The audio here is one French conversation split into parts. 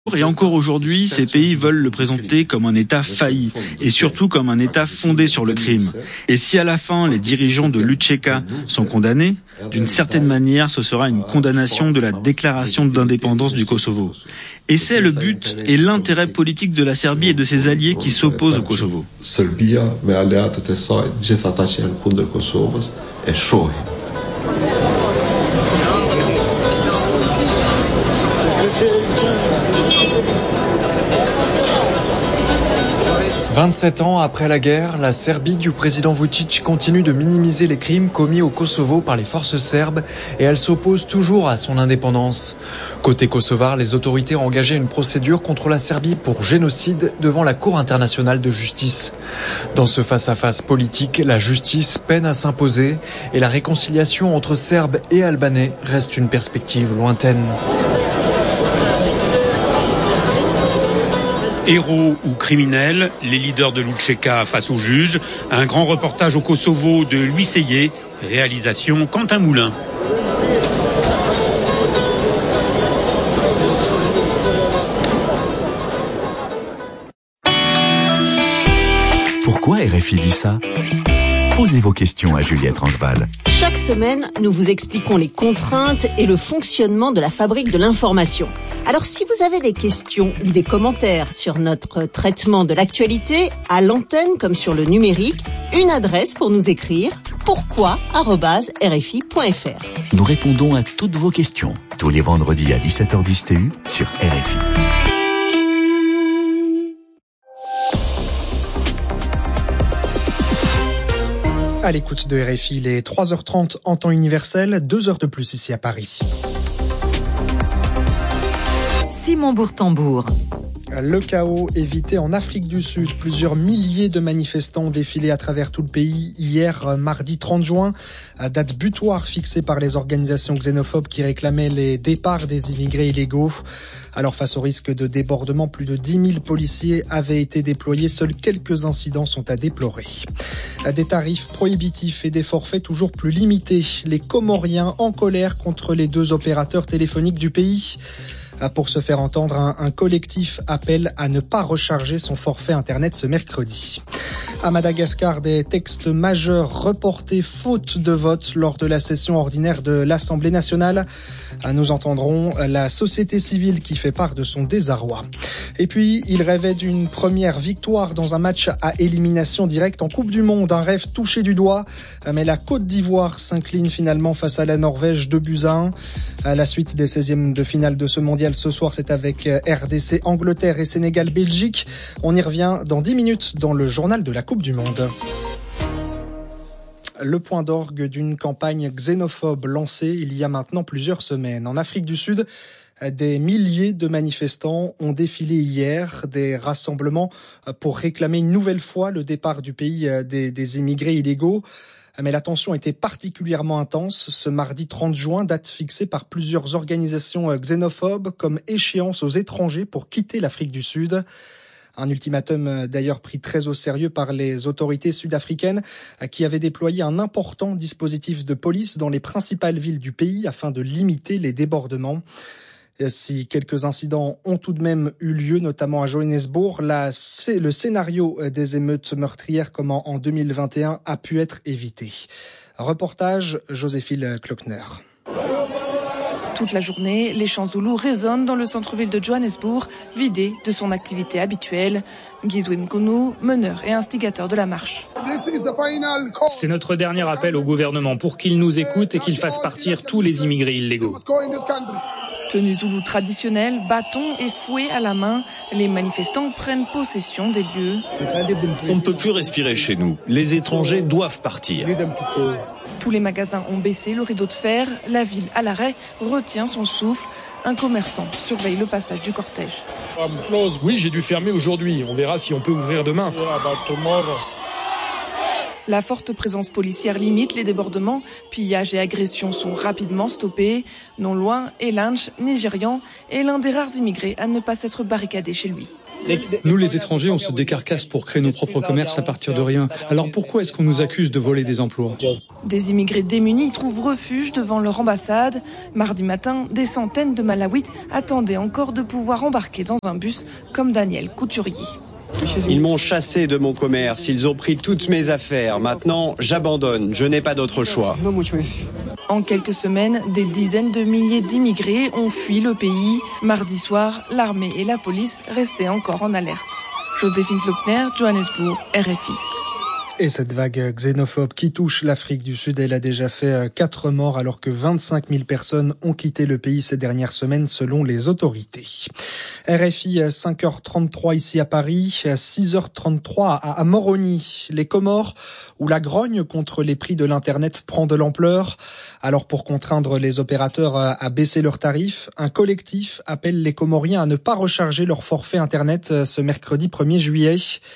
Et encore aujourd'hui, ces pays veulent le présenter comme un État failli et surtout comme un État fondé sur le crime. Et si à la fin, les dirigeants de l'UÇK sont condamnés, d'une certaine manière, ce sera une condamnation de la déclaration d'indépendance du Kosovo. Et c'est le but et l'intérêt politique de la Serbie et de ses alliés qui s'opposent au Kosovo. Serbia me alleatët e saj, gjithë ata që janë kundër Kosovës e shohin. 27 ans après la guerre, la Serbie du président Vučić continue de minimiser les crimes commis au Kosovo par les forces serbes et elle s'oppose toujours à son indépendance. Côté kosovar, les autorités ont engagé une procédure contre la Serbie pour génocide devant la Cour internationale de justice. Dans ce face-à-face politique, la justice peine à s'imposer et la réconciliation entre Serbes et Albanais reste une perspective lointaine. Héros ou criminels, les leaders de l'UÇK face aux juges, un grand reportage au Kosovo de Louis Seyé, réalisation Quentin Moulin. Pourquoi RFI dit ça ? Posez vos questions à Juliette Rangeval. Chaque semaine, nous vous expliquons les contraintes et le fonctionnement de la fabrique de l'information. Alors si vous avez des questions ou des commentaires sur notre traitement de l'actualité, à l'antenne comme sur le numérique, une adresse pour nous écrire, pourquoi@rfi.fr. Nous répondons à toutes vos questions, tous les vendredis à 17h10 TU sur RFI. À l'écoute de RFI, il est 3h30 en temps universel, 2 heures de plus ici à Paris. Simon Bourtambour. Le chaos évité en Afrique du Sud. Plusieurs milliers de manifestants ont défilé à travers tout le pays hier, mardi 30 juin, date butoir fixée par les organisations xénophobes qui réclamaient les départs des immigrés illégaux. Alors face au risque de débordement, plus de 10 000 policiers avaient été déployés. Seuls quelques incidents sont à déplorer. Des tarifs prohibitifs et des forfaits toujours plus limités. Les Comoriens en colère contre les 2 opérateurs téléphoniques du pays. Pour se faire entendre, un collectif appelle à ne pas recharger son forfait Internet ce mercredi. À Madagascar, des textes majeurs reportés faute de vote lors de la session ordinaire de l'Assemblée nationale. Nous entendrons la société civile qui fait part de son désarroi. Et puis, il rêvait d'une première victoire dans un match à élimination directe en Coupe du Monde. Un rêve touché du doigt, mais la Côte d'Ivoire s'incline finalement face à la Norvège 2-1. À la suite des 16e de finale de ce mondial ce soir, c'est avec RDC, Angleterre et Sénégal, Belgique. On y revient dans 10 minutes dans le journal de la Coupe du Monde. Le point d'orgue d'une campagne xénophobe lancée il y a maintenant plusieurs semaines. En Afrique du Sud, des milliers de manifestants ont défilé hier, des rassemblements pour réclamer une nouvelle fois le départ du pays des immigrés illégaux. Mais la tension était particulièrement intense ce mardi 30 juin, date fixée par plusieurs organisations xénophobes comme échéance aux étrangers pour quitter l'Afrique du Sud. Un ultimatum d'ailleurs pris très au sérieux par les autorités sud-africaines qui avaient déployé un important dispositif de police dans les principales villes du pays afin de limiter les débordements. Si quelques incidents ont tout de même eu lieu, notamment à Johannesburg, le scénario des émeutes meurtrières comme en 2021 a pu être évité. Reportage Joséphine Klockner. Toute la journée, les chants zoulous résonnent dans le centre-ville de Johannesburg, vidé de son activité habituelle. Gizwe Mkunu, meneur et instigateur de la marche. C'est notre dernier appel au gouvernement pour qu'il nous écoute et qu'il fasse partir tous les immigrés illégaux. Tenue zoulou traditionnelle, bâtons et fouets à la main, les manifestants prennent possession des lieux. On ne peut plus respirer chez nous. Les étrangers doivent partir. Tous les magasins ont baissé le rideau de fer. La ville à l'arrêt retient son souffle. Un commerçant surveille le passage du cortège. Oui, j'ai dû fermer aujourd'hui. On verra si on peut ouvrir demain. La forte présence policière limite les débordements. Pillages et agressions sont rapidement stoppés. Non loin, Elanch, Nigérian, est l'un des rares immigrés à ne pas s'être barricadé chez lui. Nous, les étrangers, on se décarcasse pour créer nos propres commerces à partir de rien. Alors pourquoi est-ce qu'on nous accuse de voler des emplois ? Des immigrés démunis trouvent refuge devant leur ambassade. Mardi matin, des centaines de Malawites attendaient encore de pouvoir embarquer dans un bus comme Daniel Couturier. Ils m'ont chassé de mon commerce, ils ont pris toutes mes affaires. Maintenant, j'abandonne, je n'ai pas d'autre choix. En quelques semaines, des dizaines de milliers d'immigrés ont fui le pays. Mardi soir, l'armée et la police restaient encore en alerte. Joséphine Faulkner, Johannesburg, RFI. Et cette vague xénophobe qui touche l'Afrique du Sud, elle a déjà fait 4 morts alors que 25 000 personnes ont quitté le pays ces dernières semaines selon les autorités. RFI 5h33 ici à Paris, 6h33 à Moroni, les Comores, où la grogne contre les prix de l'Internet prend de l'ampleur. Alors pour contraindre les opérateurs à baisser leurs tarifs, un collectif appelle les Comoriens à ne pas recharger leur forfait Internet ce mercredi 1er juillet.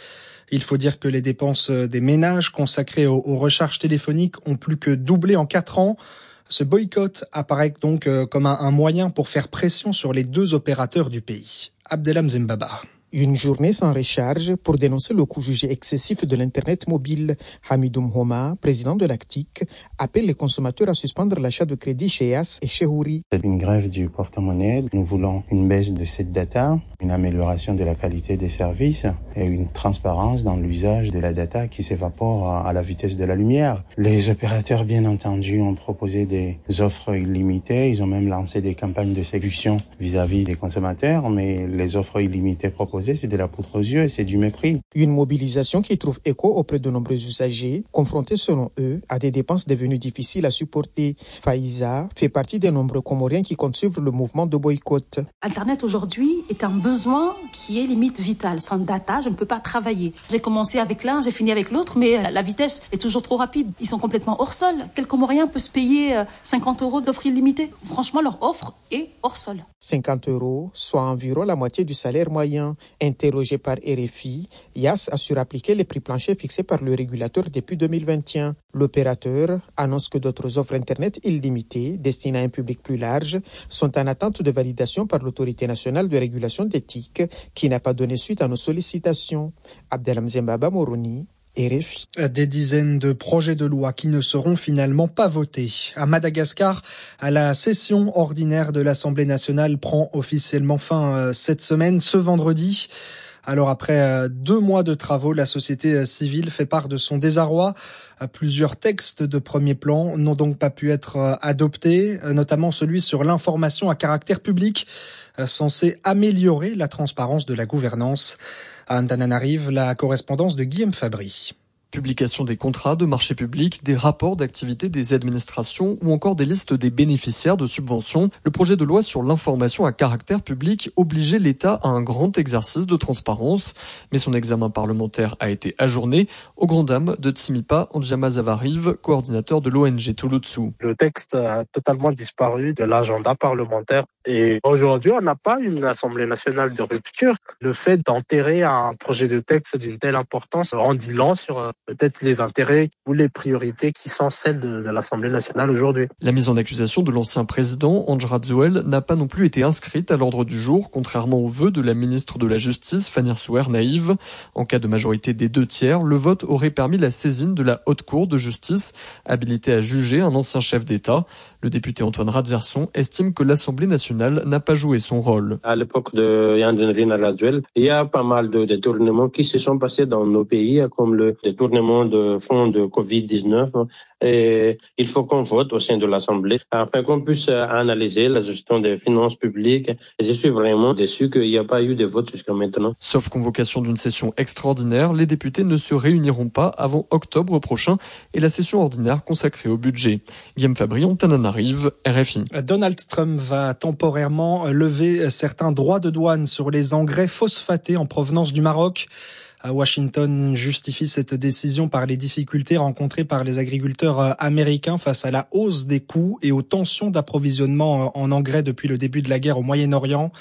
Il faut dire que les dépenses des ménages consacrées aux recharges téléphoniques ont plus que doublé en 4 ans. Ce boycott apparaît donc comme un moyen pour faire pression sur les 2 opérateurs du pays. Abdelham Zembaba. Une journée sans recharge pour dénoncer le coût jugé excessif de l'Internet mobile. Hamidoum Homa, président de l'ACTIC, appelle les consommateurs à suspendre l'achat de crédit chez Yas et chez Houri. C'est une grève du porte-monnaie. Nous voulons une baisse de cette data, une amélioration de la qualité des services et une transparence dans l'usage de la data qui s'évapore à la vitesse de la lumière. Les opérateurs, bien entendu, ont proposé des offres illimitées. Ils ont même lancé des campagnes de séduction vis-à-vis des consommateurs, mais les offres illimitées proposées, c'est de la poudre aux yeux et c'est du mépris. Une mobilisation qui trouve écho auprès de nombreux usagers, confrontés selon eux à des dépenses devenues difficiles à supporter. Faïza fait partie des nombreux Comoriens qui comptent suivre le mouvement de boycott. Internet aujourd'hui est un besoin qui est limite vital. Sans data, je ne peux pas travailler. J'ai commencé avec l'un, j'ai fini avec l'autre, mais la vitesse est toujours trop rapide. Ils sont complètement hors sol. Quel Comorien peut se payer 50 € d'offre illimitée ? Franchement, leur offre est hors sol. 50 €, soit environ la moitié du salaire moyen. Interrogé par RFI, Yas assure appliquer les prix planchers fixés par le régulateur depuis 2021. L'opérateur annonce que d'autres offres Internet illimitées, destinées à un public plus large, sont en attente de validation par l'Autorité nationale de régulation d'éthique, qui n'a pas donné suite à nos sollicitations. Abdelham Zembaba, Moroni. RFI. Des dizaines de projets de loi qui ne seront finalement pas votés. À Madagascar, la session ordinaire de l'Assemblée nationale prend officiellement fin cette semaine, ce vendredi. Alors après 2 mois de travaux, la société civile fait part de son désarroi. Plusieurs textes de premier plan n'ont donc pas pu être adoptés, notamment celui sur l'information à caractère public, censé améliorer la transparence de la gouvernance. À Antananarive, la correspondance de Guillaume Fabry. Publication des contrats de marché public, des rapports d'activité des administrations ou encore des listes des bénéficiaires de subventions. Le projet de loi sur l'information à caractère public obligeait l'État à un grand exercice de transparence, mais son examen parlementaire a été ajourné aux grandes dames de Tsimipa Andjama Zavariv, coordinateur de l'ONG Tulutsu. Le texte a totalement disparu de l'agenda parlementaire et aujourd'hui on n'a pas une Assemblée nationale de rupture. Le fait d'enterrer un projet de texte d'une telle importance en dit long sur peut-être les intérêts ou les priorités qui sont celles de l'Assemblée nationale aujourd'hui. La mise en accusation de l'ancien président, Andjra Zouel, n'a pas non plus été inscrite à l'ordre du jour, contrairement aux vœux de la ministre de la Justice, Fanir Souer Naïve. En cas de majorité des 2 tiers, le vote aurait permis la saisine de la Haute Cour de justice, habilitée à juger un ancien chef d'État. Le député Antoine Radzerson estime que l'Assemblée nationale n'a pas joué son rôle. À l'époque de Yandine Radzouel, il y a pas mal de détournements qui se sont passés dans nos pays, comme le détournement de fonds de Covid-19. Et il faut qu'on vote au sein de l'Assemblée afin qu'on puisse analyser la gestion des finances publiques. Et je suis vraiment déçu qu'il n'y a pas eu de vote jusqu'à maintenant. Sauf convocation d'une session extraordinaire, les députés ne se réuniront pas avant octobre prochain et la session ordinaire consacrée au budget. Guillaume Fabry, Antananarive, RFI. Donald Trump va temporairement lever certains droits de douane sur les engrais phosphatés en provenance du Maroc. Washington justifie cette décision par les difficultés rencontrées par les agriculteurs américains face à la hausse des coûts et aux tensions d'approvisionnement en engrais depuis le début de la guerre au Moyen-Orient.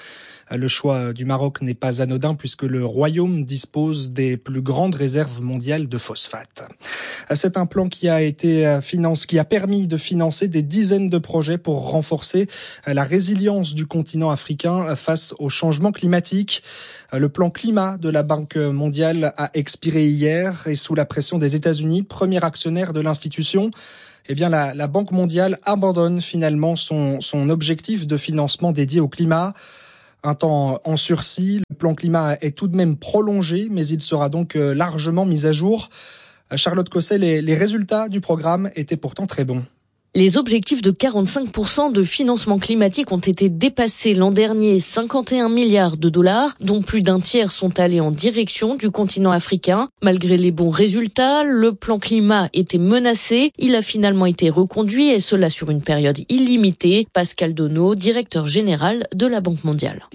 Le choix du Maroc n'est pas anodin puisque le Royaume dispose des plus grandes réserves mondiales de phosphate. C'est un plan qui a permis de financer des dizaines de projets pour renforcer la résilience du continent africain face au changement climatique. Le plan climat de la Banque mondiale a expiré hier et sous la pression des États-Unis, premier actionnaire de l'institution, la Banque mondiale abandonne finalement son objectif de financement dédié au climat. Un temps en sursis, le plan climat est tout de même prolongé, mais il sera donc largement mis à jour. Charlotte Cosset, les résultats du programme étaient pourtant très bons. Les objectifs de 45% de financement climatique ont été dépassés l'an dernier, 51 milliards de dollars, dont plus d'un tiers sont allés en direction du continent africain. Malgré les bons résultats, le plan climat était menacé. Il a finalement été reconduit et cela sur une période illimitée. Pascal Donneau, directeur général de la Banque mondiale.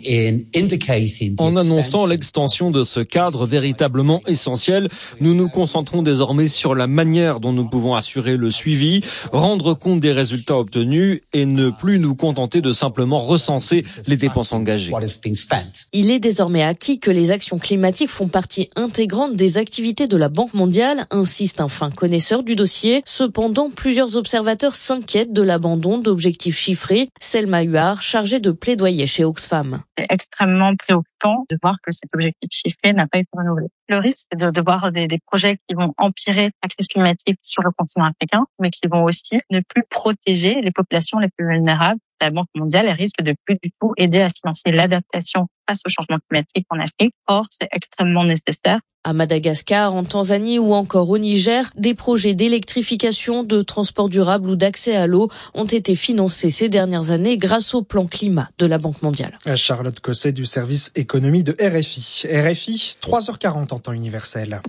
En annonçant l'extension de ce cadre véritablement essentiel, nous nous concentrons désormais sur la manière dont nous pouvons assurer le suivi, rendre compte des résultats obtenus et ne plus nous contenter de simplement recenser les dépenses engagées. Il est désormais acquis que les actions climatiques font partie intégrante des activités de la Banque mondiale, insiste un fin connaisseur du dossier. Cependant, plusieurs observateurs s'inquiètent de l'abandon d'objectifs chiffrés. Selma Huard, chargée de plaidoyer chez Oxfam. C'est extrêmement préoccupant de voir que cet objectif chiffré n'a pas été renouvelé. Le risque, c'est de voir des projets qui vont empirer la crise climatique sur le continent africain, mais qui vont aussi ne plus protéger les populations les plus vulnérables. La Banque mondiale risque de plus du tout aider à financer l'adaptation face au changement climatique en Afrique. Or, c'est extrêmement nécessaire. À Madagascar, en Tanzanie ou encore au Niger, des projets d'électrification, de transport durable ou d'accès à l'eau ont été financés ces dernières années grâce au plan climat de la Banque mondiale. Charlotte Cosset du service économie de RFI. RFI, 3h40 en temps universel.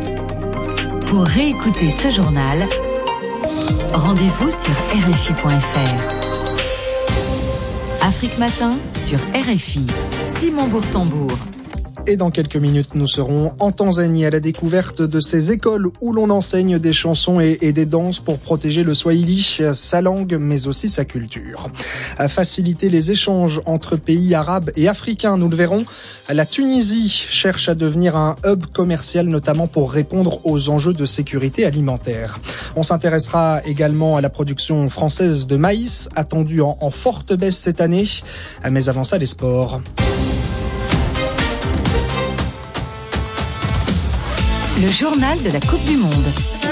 Pour réécouter ce journal, rendez-vous sur RFI.fr. Afrique Matin sur RFI. Simon Bourtambour. Et dans quelques minutes, nous serons en Tanzanie à la découverte de ces écoles où l'on enseigne des chansons et des danses pour protéger le swahili, sa langue, mais aussi sa culture. À faciliter les échanges entre pays arabes et africains, nous le verrons. La Tunisie cherche à devenir un hub commercial, notamment pour répondre aux enjeux de sécurité alimentaire. On s'intéressera également à la production française de maïs, attendue en forte baisse cette année. Mais avant ça, les sports. Le journal de la Coupe du Monde.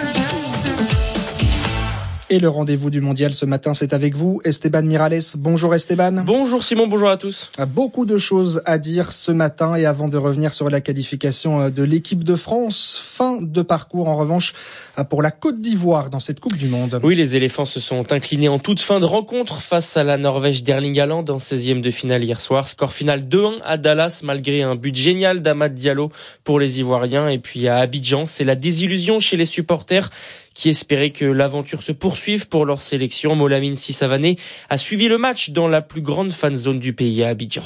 Et le rendez-vous du mondial ce matin, c'est avec vous, Esteban Miralles. Bonjour Esteban. Bonjour Simon, bonjour à tous. Beaucoup de choses à dire ce matin et avant de revenir sur la qualification de l'équipe de France, fin de parcours en revanche pour la Côte d'Ivoire dans cette Coupe du Monde. Oui, les éléphants se sont inclinés en toute fin de rencontre face à la Norvège d'Erling Haaland en 16e de finale hier soir. Score final 2-1 à Dallas malgré un but génial d'Amad Diallo pour les Ivoiriens. Et puis à Abidjan, c'est la désillusion chez les supporters qui espéraient que l'aventure se poursuive pour leur sélection. Molamine Sissavané a suivi le match dans la plus grande fan zone du pays à Abidjan.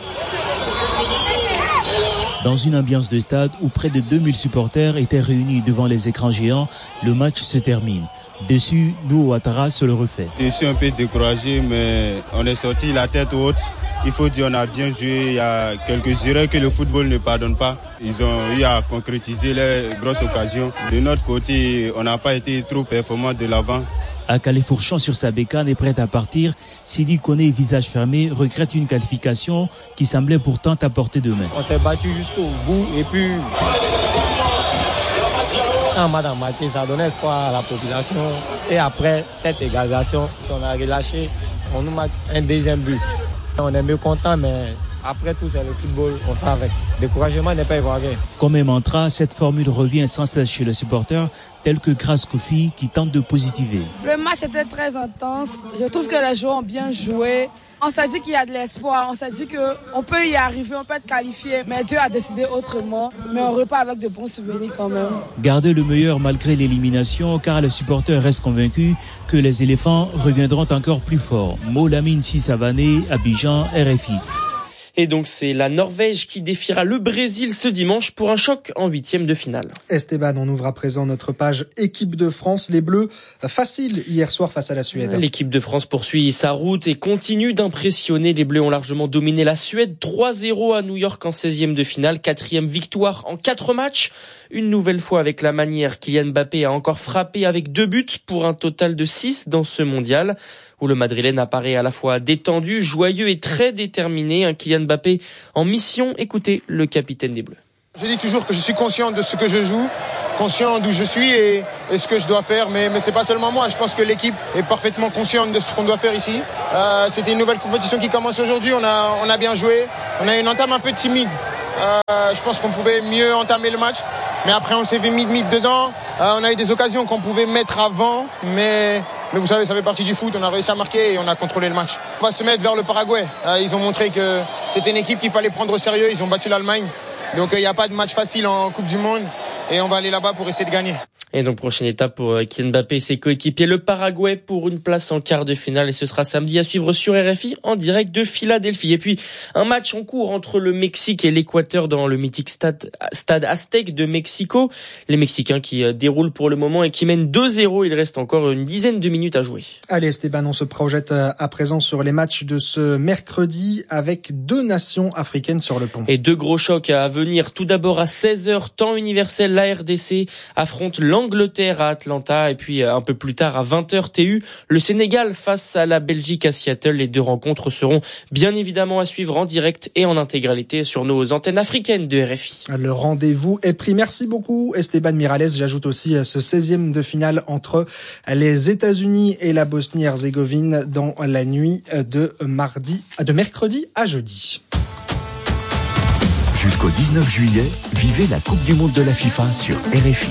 Dans une ambiance de stade où près de 2000 supporters étaient réunis devant les écrans géants, le match se termine. Dessus, nous, Ouattara se le refait. Je suis un peu découragé, mais on est sorti la tête haute. Il faut dire on a bien joué. Il y a quelques erreurs que le football ne pardonne pas. Ils ont eu à concrétiser les grosses occasions. De notre côté, on n'a pas été trop performants de l'avant. À Calais-Fourchon sur sa bécane et prête à partir, Sidi Koné, visage fermé, regrette une qualification qui semblait pourtant à portée de main. On s'est battu jusqu'au bout et puis... Madame Maté, ça donnait espoir à la population. Et après cette égalisation, on a relâché, on nous marque un deuxième but. On est mieux content, mais après tout, c'est le football, on fait avec. Découragement n'est pas ivoirien. Comme un mantra, cette formule revient sans cesse chez les supporters, tels que Grace Kofi qui tente de positiver. Le match était très intense. Je trouve que les joueurs ont bien joué. On s'est dit qu'il y a de l'espoir, on s'est dit qu'on peut y arriver, on peut être qualifié, mais Dieu a décidé autrement. Mais on repart avec de bons souvenirs quand même. Garder le meilleur malgré l'élimination, car les supporters restent convaincus que les éléphants reviendront encore plus forts. Molamine Sissavané, Abidjan, RFI. Et donc c'est la Norvège qui défiera le Brésil ce dimanche pour un choc en 8e de finale. Esteban, on ouvre à présent notre page équipe de France. Les Bleus, facile hier soir face à la Suède. L'équipe de France poursuit sa route et continue d'impressionner. Les Bleus ont largement dominé la Suède 3-0 à New York en 16e de finale. 4e victoire en 4 matchs. Une nouvelle fois avec la manière, Kylian Mbappé a encore frappé avec 2 buts pour un total de 6 dans ce mondial, où le Madrilène apparaît à la fois détendu, joyeux et très déterminé. Un Kylian Mbappé en mission. Écoutez le capitaine des Bleus. Je dis toujours que je suis conscient de ce que je joue, conscient d'où je suis et ce que je dois faire, mais c'est pas seulement moi. Je pense que l'équipe est parfaitement consciente de ce qu'on doit faire ici. C'était une nouvelle compétition qui commence aujourd'hui. On a bien joué. On a une entame un peu timide. Je pense qu'on pouvait mieux entamer le match, mais après on s'est fait mid dedans. On a eu des occasions qu'on pouvait mettre avant, mais vous savez, ça fait partie du foot. On a réussi à marquer et on a contrôlé le match. On va se mettre vers le Paraguay. Ils ont montré que c'était une équipe qu'il fallait prendre au sérieux. Ils ont battu l'Allemagne, donc il n'y a pas de match facile en Coupe du Monde et on va aller là-bas pour essayer de gagner. Et donc, prochaine étape pour Kylian Mbappé et ses coéquipiers, le Paraguay pour une place en quart de finale. Et ce sera samedi à suivre sur RFI en direct de Philadelphie. Et puis, un match en cours entre le Mexique et l'Équateur dans le mythique stade Aztec de Mexico. Les Mexicains qui déroulent pour le moment et qui mènent 2-0. Il reste encore une dizaine de minutes à jouer. Allez Esteban, on se projette à présent sur les matchs de ce mercredi avec 2 nations africaines sur le pont. Et 2 gros chocs à venir. Tout d'abord à 16h, temps universel, la RDC affronte l'Angleterre à Atlanta et puis un peu plus tard à 20h TU, le Sénégal face à la Belgique à Seattle. Les 2 rencontres seront bien évidemment à suivre en direct et en intégralité sur nos antennes africaines de RFI. Le rendez-vous est pris. Merci beaucoup Esteban Miralles. J'ajoute aussi ce 16e de finale entre les États-Unis et la Bosnie-Herzégovine dans la nuit de mercredi à jeudi. Jusqu'au 19 juillet, vivez la Coupe du Monde de la FIFA sur RFI.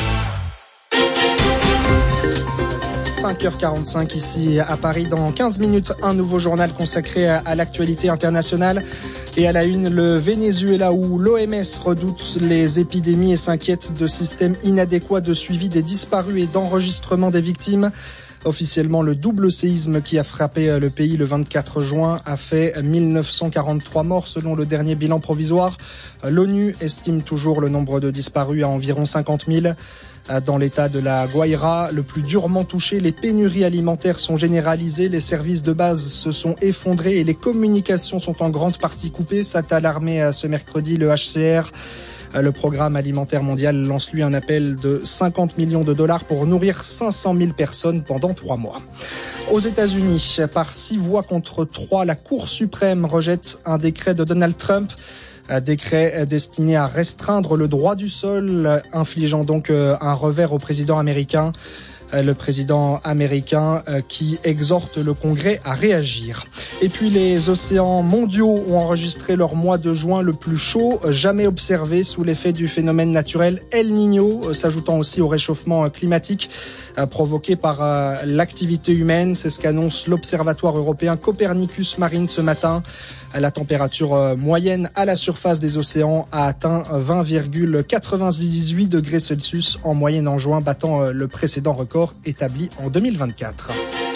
5h45 ici à Paris. Dans 15 minutes, un nouveau journal consacré à l'actualité internationale. Et à la une, le Venezuela où l'OMS redoute les épidémies et s'inquiète de systèmes inadéquats de suivi des disparus et d'enregistrement des victimes. Officiellement, le double séisme qui a frappé le pays le 24 juin a fait 1943 morts selon le dernier bilan provisoire. L'ONU estime toujours le nombre de disparus à environ 50 000. Dans l'état de la Guaira, le plus durement touché, les pénuries alimentaires sont généralisées, les services de base se sont effondrés et les communications sont en grande partie coupées. Ça a alarmé ce mercredi le HCR. Le programme alimentaire mondial lance lui un appel de 50 millions de dollars pour nourrir 500 000 personnes pendant 3 mois. Aux États-Unis, par 6 voix contre 3, la Cour suprême rejette un décret de Donald Trump. Un décret destiné à restreindre le droit du sol, infligeant donc un revers au président américain. Le président américain qui exhorte le Congrès à réagir. Et puis les océans mondiaux ont enregistré leur mois de juin le plus chaud jamais observé sous l'effet du phénomène naturel El Niño, s'ajoutant aussi au réchauffement climatique provoqué par l'activité humaine. C'est ce qu'annonce l'Observatoire européen Copernicus Marine ce matin. La température moyenne à la surface des océans a atteint 20,98 degrés Celsius en moyenne en juin, battant le précédent record établi en 2024.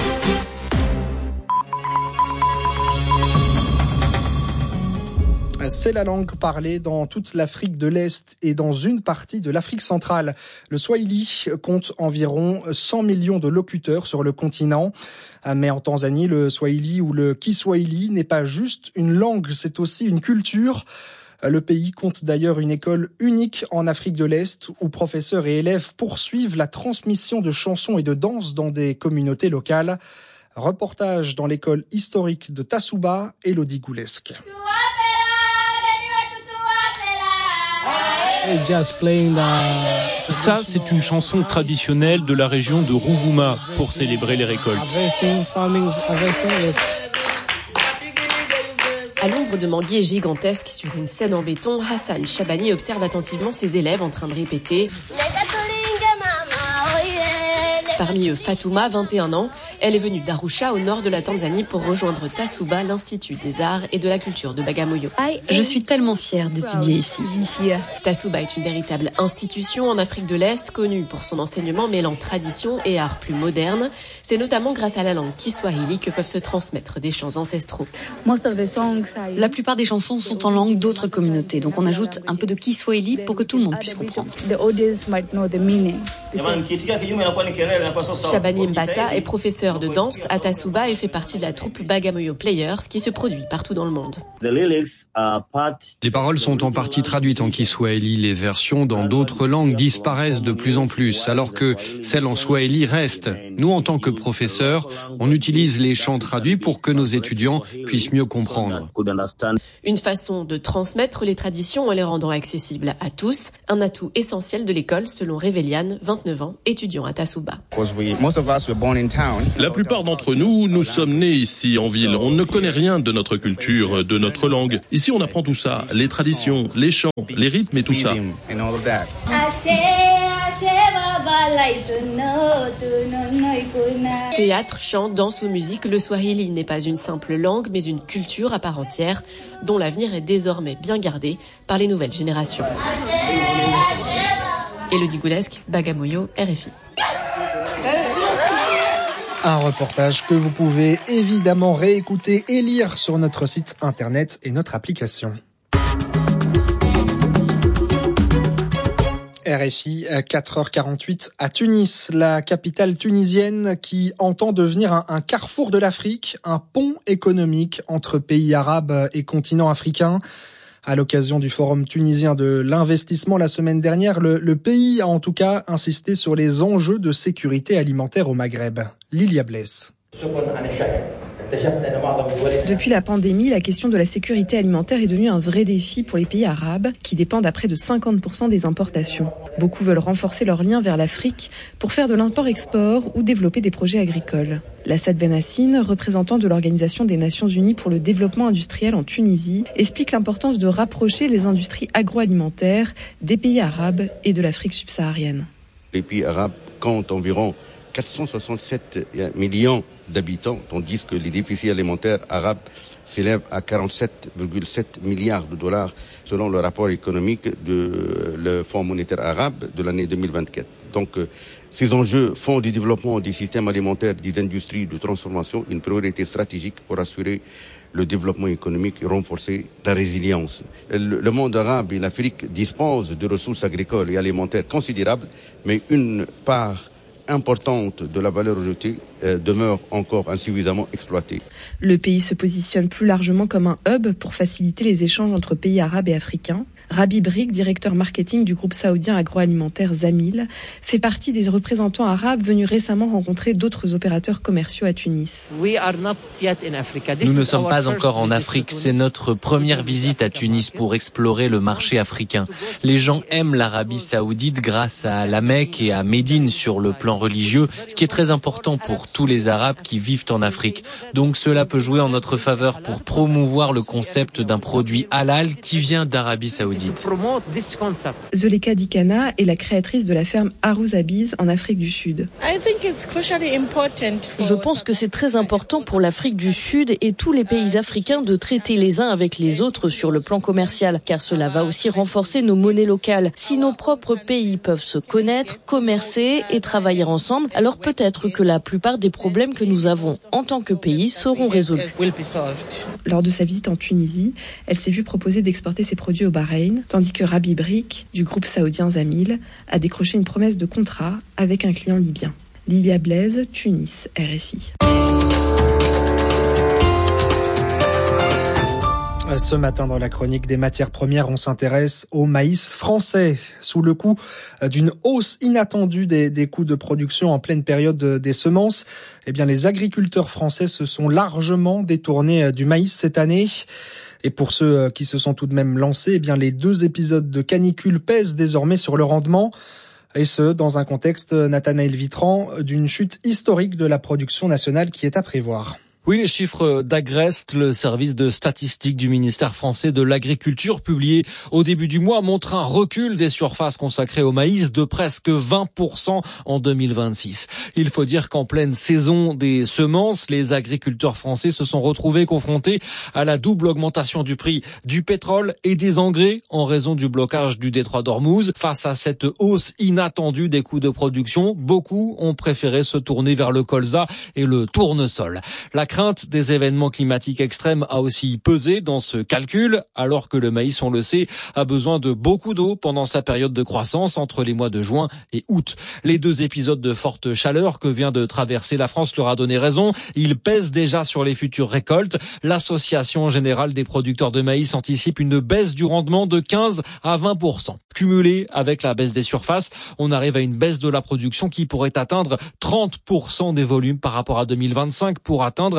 C'est la langue parlée dans toute l'Afrique de l'Est et dans une partie de l'Afrique centrale. Le Swahili compte environ 100 millions de locuteurs sur le continent. Mais en Tanzanie, le Swahili ou le Kiswahili n'est pas juste une langue, c'est aussi une culture. Le pays compte d'ailleurs une école unique en Afrique de l'Est où professeurs et élèves poursuivent la transmission de chansons et de danses dans des communautés locales. Reportage dans l'école historique de Tassouba, Elodie Goulesque. Ça, c'est une chanson traditionnelle de la région de Rouvouma pour célébrer les récoltes. À l'ombre de manguiers gigantesques sur une scène en béton, Hassan Chabani observe attentivement ses élèves en train de répéter. Parmi eux, Fatouma, 21 ans. Elle est venue d'Arusha, au nord de la Tanzanie, pour rejoindre Tasuba, l'Institut des Arts et de la Culture de Bagamoyo. Je suis tellement fière d'étudier ici. Tasuba est une véritable institution en Afrique de l'Est, connue pour son enseignement mêlant tradition et art plus moderne. C'est notamment grâce à la langue Kiswahili que peuvent se transmettre des chants ancestraux. La plupart des chansons sont en langue d'autres communautés, donc on ajoute un peu de Kiswahili pour que tout le monde puisse comprendre. Shabani Mbata est professeur de danse à Tasuba et fait partie de la troupe Bagamoyo Players qui se produit partout dans le monde. Les paroles sont en partie traduites en Kiswahili. Les versions dans d'autres langues disparaissent de plus en plus, alors que celles en Swahili restent. Nous, en tant que professeurs, on utilise les chants traduits pour que nos étudiants puissent mieux comprendre. Une façon de transmettre les traditions en les rendant accessibles à tous, un atout essentiel de l'école selon Révéliane, 29 ans, étudiant à Tasuba. La plupart d'entre nous, nous sommes nés ici en ville. On ne connaît rien de notre culture, de notre langue. Ici, on apprend tout ça, les traditions, les chants, les rythmes et tout ça. Théâtre, chant, danse ou musique, le Swahili n'est pas une simple langue, mais une culture à part entière, dont l'avenir est désormais bien gardé par les nouvelles générations. Élodie Goulesque, Bagamoyo, RFI. Un reportage que vous pouvez évidemment réécouter et lire sur notre site internet et notre application. RFI, 4h48 à Tunis, la capitale tunisienne qui entend devenir un carrefour de l'Afrique, un pont économique entre pays arabes et continent africain. À l'occasion du forum tunisien de l'investissement la semaine dernière, le pays a en tout cas insisté sur les enjeux de sécurité alimentaire au Maghreb. Lilia Bless. Depuis la pandémie, la question de la sécurité alimentaire est devenue un vrai défi pour les pays arabes, qui dépendent à près de 50% des importations. Beaucoup veulent renforcer leurs liens vers l'Afrique pour faire de l'import-export ou développer des projets agricoles. Lassad Benassine, représentant de l'Organisation des Nations Unies pour le développement industriel en Tunisie, explique l'importance de rapprocher les industries agroalimentaires des pays arabes et de l'Afrique subsaharienne. Les pays arabes comptent environ 467 millions d'habitants, tandis que les déficits alimentaires arabes s'élèvent à 47,7 milliards de dollars selon le rapport économique le Fonds monétaire arabe de l'année 2024. Donc, ces enjeux font du développement des systèmes alimentaires, des industries de transformation une priorité stratégique pour assurer le développement économique et renforcer la résilience. Le monde arabe et l'Afrique disposent de ressources agricoles et alimentaires considérables, mais une part importante de la valeur ajoutée demeure encore insuffisamment exploitée. Le pays se positionne plus largement comme un hub pour faciliter les échanges entre pays arabes et africains. Rabi Brik, directeur marketing du groupe saoudien agroalimentaire Zamil, fait partie des représentants arabes venus récemment rencontrer d'autres opérateurs commerciaux à Tunis. Nous ne sommes pas encore en Afrique, c'est notre première visite à Tunis pour explorer le marché africain. Les gens aiment l'Arabie saoudite grâce à la Mecque et à Médine sur le plan religieux, ce qui est très important pour tous les Arabes qui vivent en Afrique. Donc cela peut jouer en notre faveur pour promouvoir le concept d'un produit halal qui vient d'Arabie saoudite. Zuleka Dikana est la créatrice de la ferme Arous-Abiz en Afrique du Sud. Je pense que c'est très important pour l'Afrique du Sud et tous les pays africains de traiter les uns avec les autres sur le plan commercial, car cela va aussi renforcer nos monnaies locales. Si nos propres pays peuvent se connaître, commercer et travailler ensemble, alors peut-être que la plupart des problèmes que nous avons en tant que pays seront résolus. Lors de sa visite en Tunisie, elle s'est vue proposer d'exporter ses produits au Bahreïn, tandis que Rabi Brik, du groupe saoudien Zamil, a décroché une promesse de contrat avec un client libyen. Lilia Blaise, Tunis, RFI. Ce matin, dans la chronique des matières premières, on s'intéresse au maïs français. Sous le coup d'une hausse inattendue des coûts de production en pleine période des semences, eh bien, les agriculteurs français se sont largement détournés du maïs cette année. Et pour ceux qui se sont tout de même lancés, eh bien, les 2 épisodes de canicule pèsent désormais sur le rendement. Et ce, dans un contexte, Nathanaël Vitran, d'une chute historique de la production nationale qui est à prévoir. Oui, les chiffres d'Agrest, le service de statistique du ministère français de l'Agriculture, publié au début du mois, montrent un recul des surfaces consacrées au maïs de presque 20% en 2026. Il faut dire qu'en pleine saison des semences, les agriculteurs français se sont retrouvés confrontés à la double augmentation du prix du pétrole et des engrais en raison du blocage du détroit d'Ormuz. Face à cette hausse inattendue des coûts de production, beaucoup ont préféré se tourner vers le colza et le tournesol. La crainte des événements climatiques extrêmes a aussi pesé dans ce calcul, alors que le maïs, on le sait, a besoin de beaucoup d'eau pendant sa période de croissance entre les mois de juin et août. Les 2 épisodes de forte chaleur que vient de traverser la France leur a donné raison. Ils pèsent déjà sur les futures récoltes. L'Association générale des producteurs de maïs anticipe une baisse du rendement de 15 à 20%. Cumulé avec la baisse des surfaces, on arrive à une baisse de la production qui pourrait atteindre 30% des volumes par rapport à 2025 pour atteindre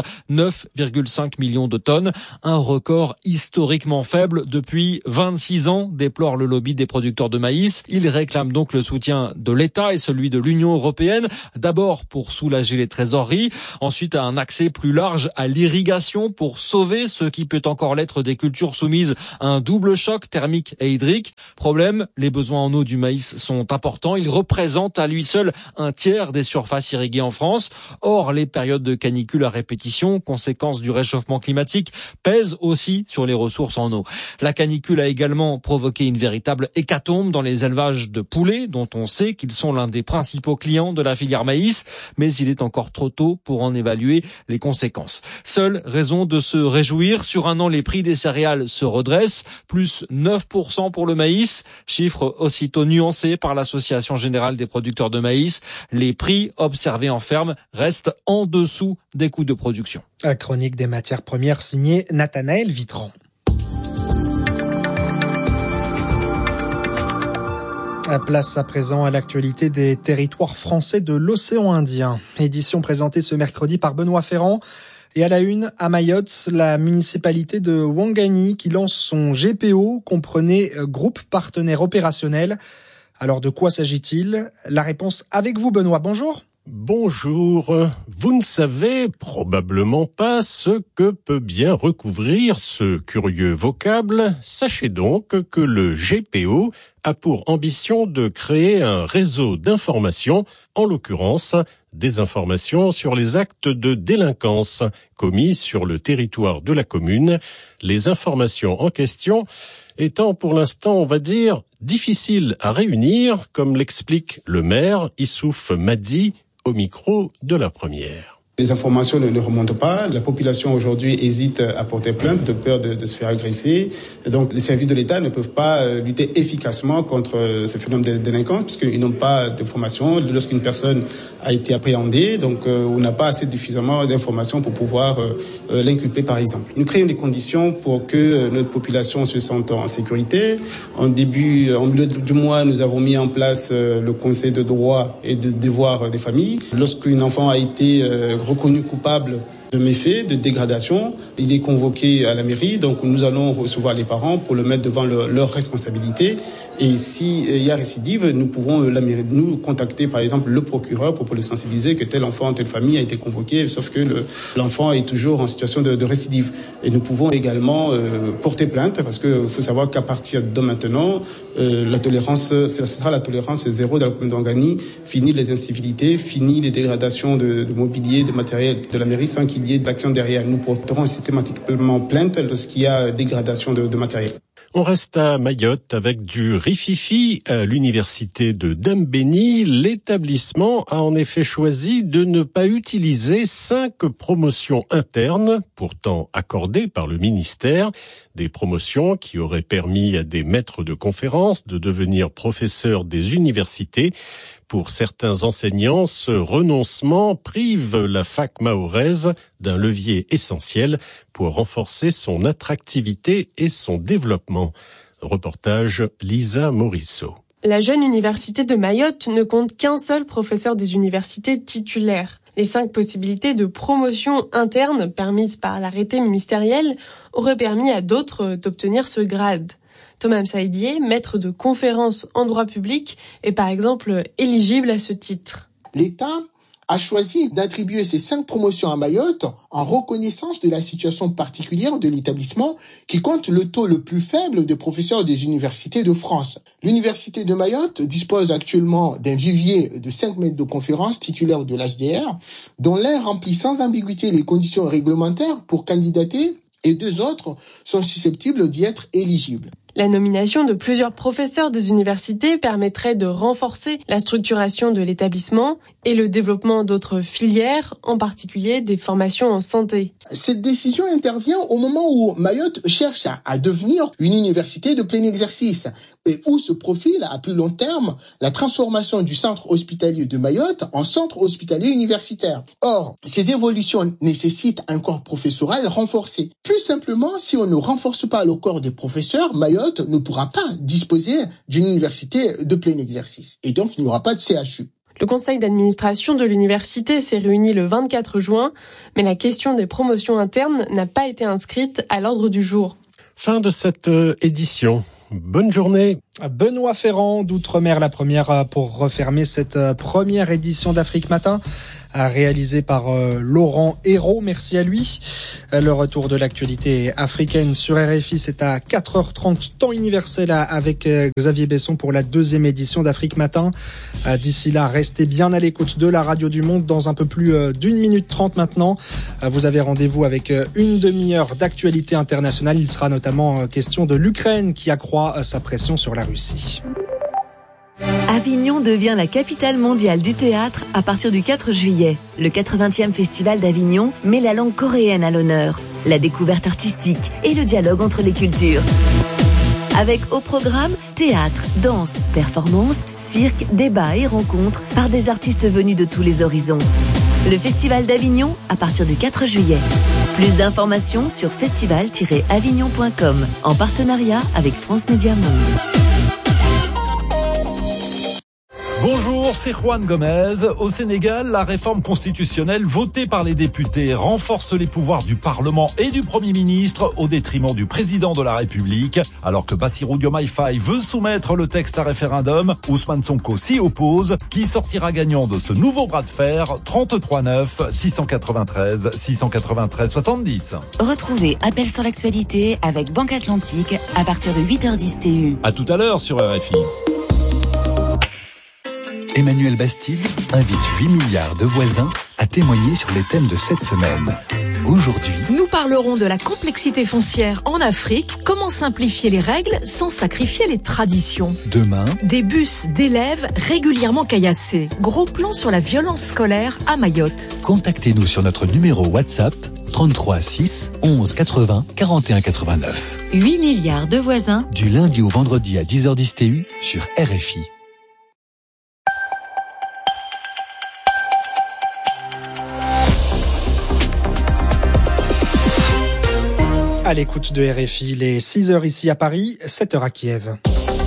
9,5 millions de tonnes. Un record historiquement faible depuis 26 ans, déplore le lobby des producteurs de maïs. Il réclame donc le soutien de l'État et celui de l'Union européenne, d'abord pour soulager les trésoreries, ensuite un accès plus large à l'irrigation pour sauver ce qui peut encore l'être des cultures soumises à un double choc thermique et hydrique. Problème, les besoins en eau du maïs sont importants. Il représente à lui seul un tiers des surfaces irriguées en France. Or, les périodes de canicule à répétition, conséquence du réchauffement climatique, pèsent aussi sur les ressources en eau. La canicule a également provoqué une véritable hécatombe dans les élevages de poulets, dont on sait qu'ils sont l'un des principaux clients de la filière maïs, mais il est encore trop tôt pour en évaluer les conséquences. Seule raison de se réjouir, sur un an, les prix des céréales se redressent, plus 9% pour le maïs, chiffre aussitôt nuancé par l'Association générale des producteurs de maïs. Les prix observés en ferme restent en dessous des coûts de production. La chronique des matières premières signée Nathanaël Vitran. Place à présent à l'actualité des territoires français de l'océan Indien. Édition présentée ce mercredi par Benoît Ferrand. Et à la une, à Mayotte, la municipalité de Ouangani qui lance son GPO, comprenait groupe partenaire opérationnel. Alors de quoi s'agit-il? La réponse avec vous, Benoît. Bonjour. Bonjour. Vous ne savez probablement pas ce que peut bien recouvrir ce curieux vocable. Sachez donc que le GPO a pour ambition de créer un réseau d'informations, en l'occurrence des informations sur les actes de délinquance commis sur le territoire de la commune. Les informations en question étant pour l'instant, on va dire, difficiles à réunir, comme l'explique le maire Issouf Madi, au micro de la première. Les informations ne remontent pas. La population aujourd'hui hésite à porter plainte de peur de se faire agresser. Et donc les services de l'État ne peuvent pas lutter efficacement contre ce phénomène de délinquance puisqu'ils n'ont pas d'informations. Lorsqu'une personne a été appréhendée, donc on n'a pas assez suffisamment d'informations pour pouvoir l'inculper par exemple. Nous créons les conditions pour que notre population se sente en sécurité. En milieu du mois, nous avons mis en place le conseil de droit et de devoir des familles. Lorsqu'un enfant a été reconnu coupable de méfaits, de dégradation, il est convoqué à la mairie, donc nous allons recevoir les parents pour le mettre devant leurs responsabilités. Et s'il y a récidive, nous pouvons nous contacter par exemple le procureur pour le sensibiliser que tel enfant, telle famille a été convoqué, sauf que l'enfant est toujours en situation de récidive. Et nous pouvons également porter plainte parce qu'il faut savoir qu'à partir de maintenant, la tolérance, ce sera la tolérance zéro dans la commune d'Ouangani, fini les incivilités, fini les dégradations de mobilier, de matériel de la mairie sans qu'il y ait d'action derrière. Nous porterons systématiquement plainte lorsqu'il y a dégradation de matériel. On reste à Mayotte avec du rififi à l'université de Dambéni. L'établissement a en effet choisi de ne pas utiliser 5 promotions internes, pourtant accordées par le ministère. Des promotions qui auraient permis à des maîtres de conférences de devenir professeurs des universités. Pour certains enseignants, ce renoncement prive la fac mahoraise d'un levier essentiel pour renforcer son attractivité et son développement. Reportage Lisa Morisseau. La jeune université de Mayotte ne compte qu'un seul professeur des universités titulaires. Les 5 possibilités de promotion interne permises par l'arrêté ministériel auraient permis à d'autres d'obtenir ce grade. Thomas Saïdier, maître de conférences en droit public, est par exemple éligible à ce titre. L'État a choisi d'attribuer ces 5 promotions à Mayotte en reconnaissance de la situation particulière de l'établissement qui compte le taux le plus faible de professeurs des universités de France. L'université de Mayotte dispose actuellement d'un vivier de 5 maîtres de conférences titulaires de l'HDR, dont l'un remplit sans ambiguïté les conditions réglementaires pour candidater et 2 autres sont susceptibles d'y être éligibles. La nomination de plusieurs professeurs des universités permettrait de renforcer la structuration de l'établissement et le développement d'autres filières, en particulier des formations en santé. Cette décision intervient au moment où Mayotte cherche à devenir une université de plein exercice et où se profile à plus long terme la transformation du centre hospitalier de Mayotte en centre hospitalier universitaire. Or, ces évolutions nécessitent un corps professoral renforcé. Plus simplement, si on ne renforce pas le corps des professeurs, Mayotte ne pourra pas disposer d'une université de plein exercice. Et donc, il n'y aura pas de CHU. Le conseil d'administration de l'université s'est réuni le 24 juin, mais la question des promotions internes n'a pas été inscrite à l'ordre du jour. Fin de cette édition. Bonne journée. Benoît Ferrand d'Outre-mer, la première pour refermer cette première édition d'Afrique Matin, réalisée par Laurent Hérault. Merci à lui. Le retour de l'actualité africaine sur RFI, c'est à 4h30 temps universel avec Xavier Besson pour la 2e édition d'Afrique Matin. D'ici là, restez bien à l'écoute de la Radio du Monde. Dans un peu plus d'1 minute 30 maintenant, vous avez rendez-vous avec une demi-heure d'actualité internationale. Il sera notamment question de l'Ukraine qui accroît sa pression sur la Russie. Avignon devient la capitale mondiale du théâtre à partir du 4 juillet. Le 80e festival d'Avignon met la langue coréenne à l'honneur, la découverte artistique et le dialogue entre les cultures. Avec au programme théâtre, danse, performances, cirque, débats et rencontres par des artistes venus de tous les horizons. Le Festival d'Avignon à partir du 4 juillet. Plus d'informations sur festival-avignon.com en partenariat avec France Média Monde. Bonjour, c'est Juan Gomez. Au Sénégal, la réforme constitutionnelle votée par les députés renforce les pouvoirs du Parlement et du Premier ministre au détriment du président de la République. Alors que Bassirou Diomaye Faye veut soumettre le texte à référendum, Ousmane Sonko s'y oppose. Qui sortira gagnant de ce nouveau bras de fer? 33 9 693 693 70. Retrouvez Appel sur l'actualité avec Banque Atlantique à partir de 8h10 TU. À tout à l'heure sur RFI. Emmanuel Bastide invite 8 milliards de voisins à témoigner sur les thèmes de cette semaine. Aujourd'hui, nous parlerons de la complexité foncière en Afrique, comment simplifier les règles sans sacrifier les traditions. Demain, des bus d'élèves régulièrement caillassés. Gros plan sur la violence scolaire à Mayotte. Contactez-nous sur notre numéro WhatsApp 33 6 11 80 41 89. 8 milliards de voisins. Du lundi au vendredi à 10h10 TU sur RFI. À l'écoute de RFI, les 6h ici à Paris, 7h à Kiev.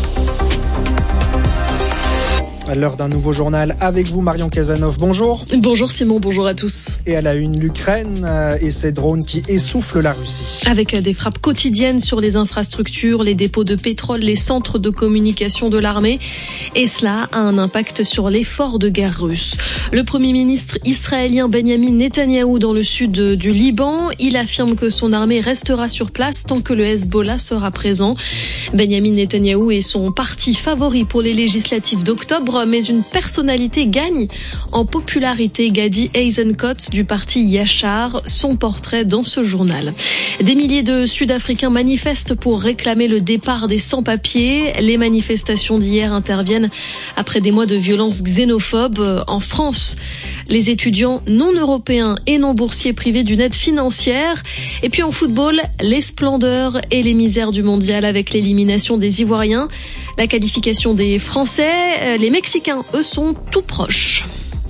À l'heure d'un nouveau journal avec vous, Marion Casanov. Bonjour. Bonjour Simon, bonjour à tous. Et à la une, l'Ukraine et ses drones qui essoufflent la Russie. Avec des frappes quotidiennes sur les infrastructures, les dépôts de pétrole, les centres de communication de l'armée. Et cela a un impact sur l'effort de guerre russe. Le Premier ministre israélien Benjamin Netanyahou dans le sud du Liban, il affirme que son armée restera sur place tant que le Hezbollah sera présent. Benjamin Netanyahou est son parti favori pour les législatives d'octobre, mais une personnalité gagne en popularité. Gadi Eisenkot du parti Yachar, son portrait dans ce journal. Des milliers de Sud-Africains manifestent pour réclamer le départ des sans-papiers. Les manifestations d'hier interviennent après des mois de violences xénophobes en France. Les étudiants non européens et non boursiers privés d'une aide financière. Et puis en football, les splendeurs et les misères du mondial avec l'élimination des Ivoiriens. La qualification des Français, les Mexicains, eux, sont tout proches.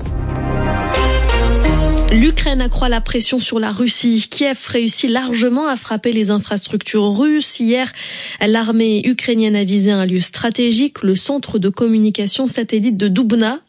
L'Ukraine accroît la pression sur la Russie. Kiev réussit largement à frapper les infrastructures russes. Hier, l'armée ukrainienne a visé un lieu stratégique, le centre de communication satellite de Dubna,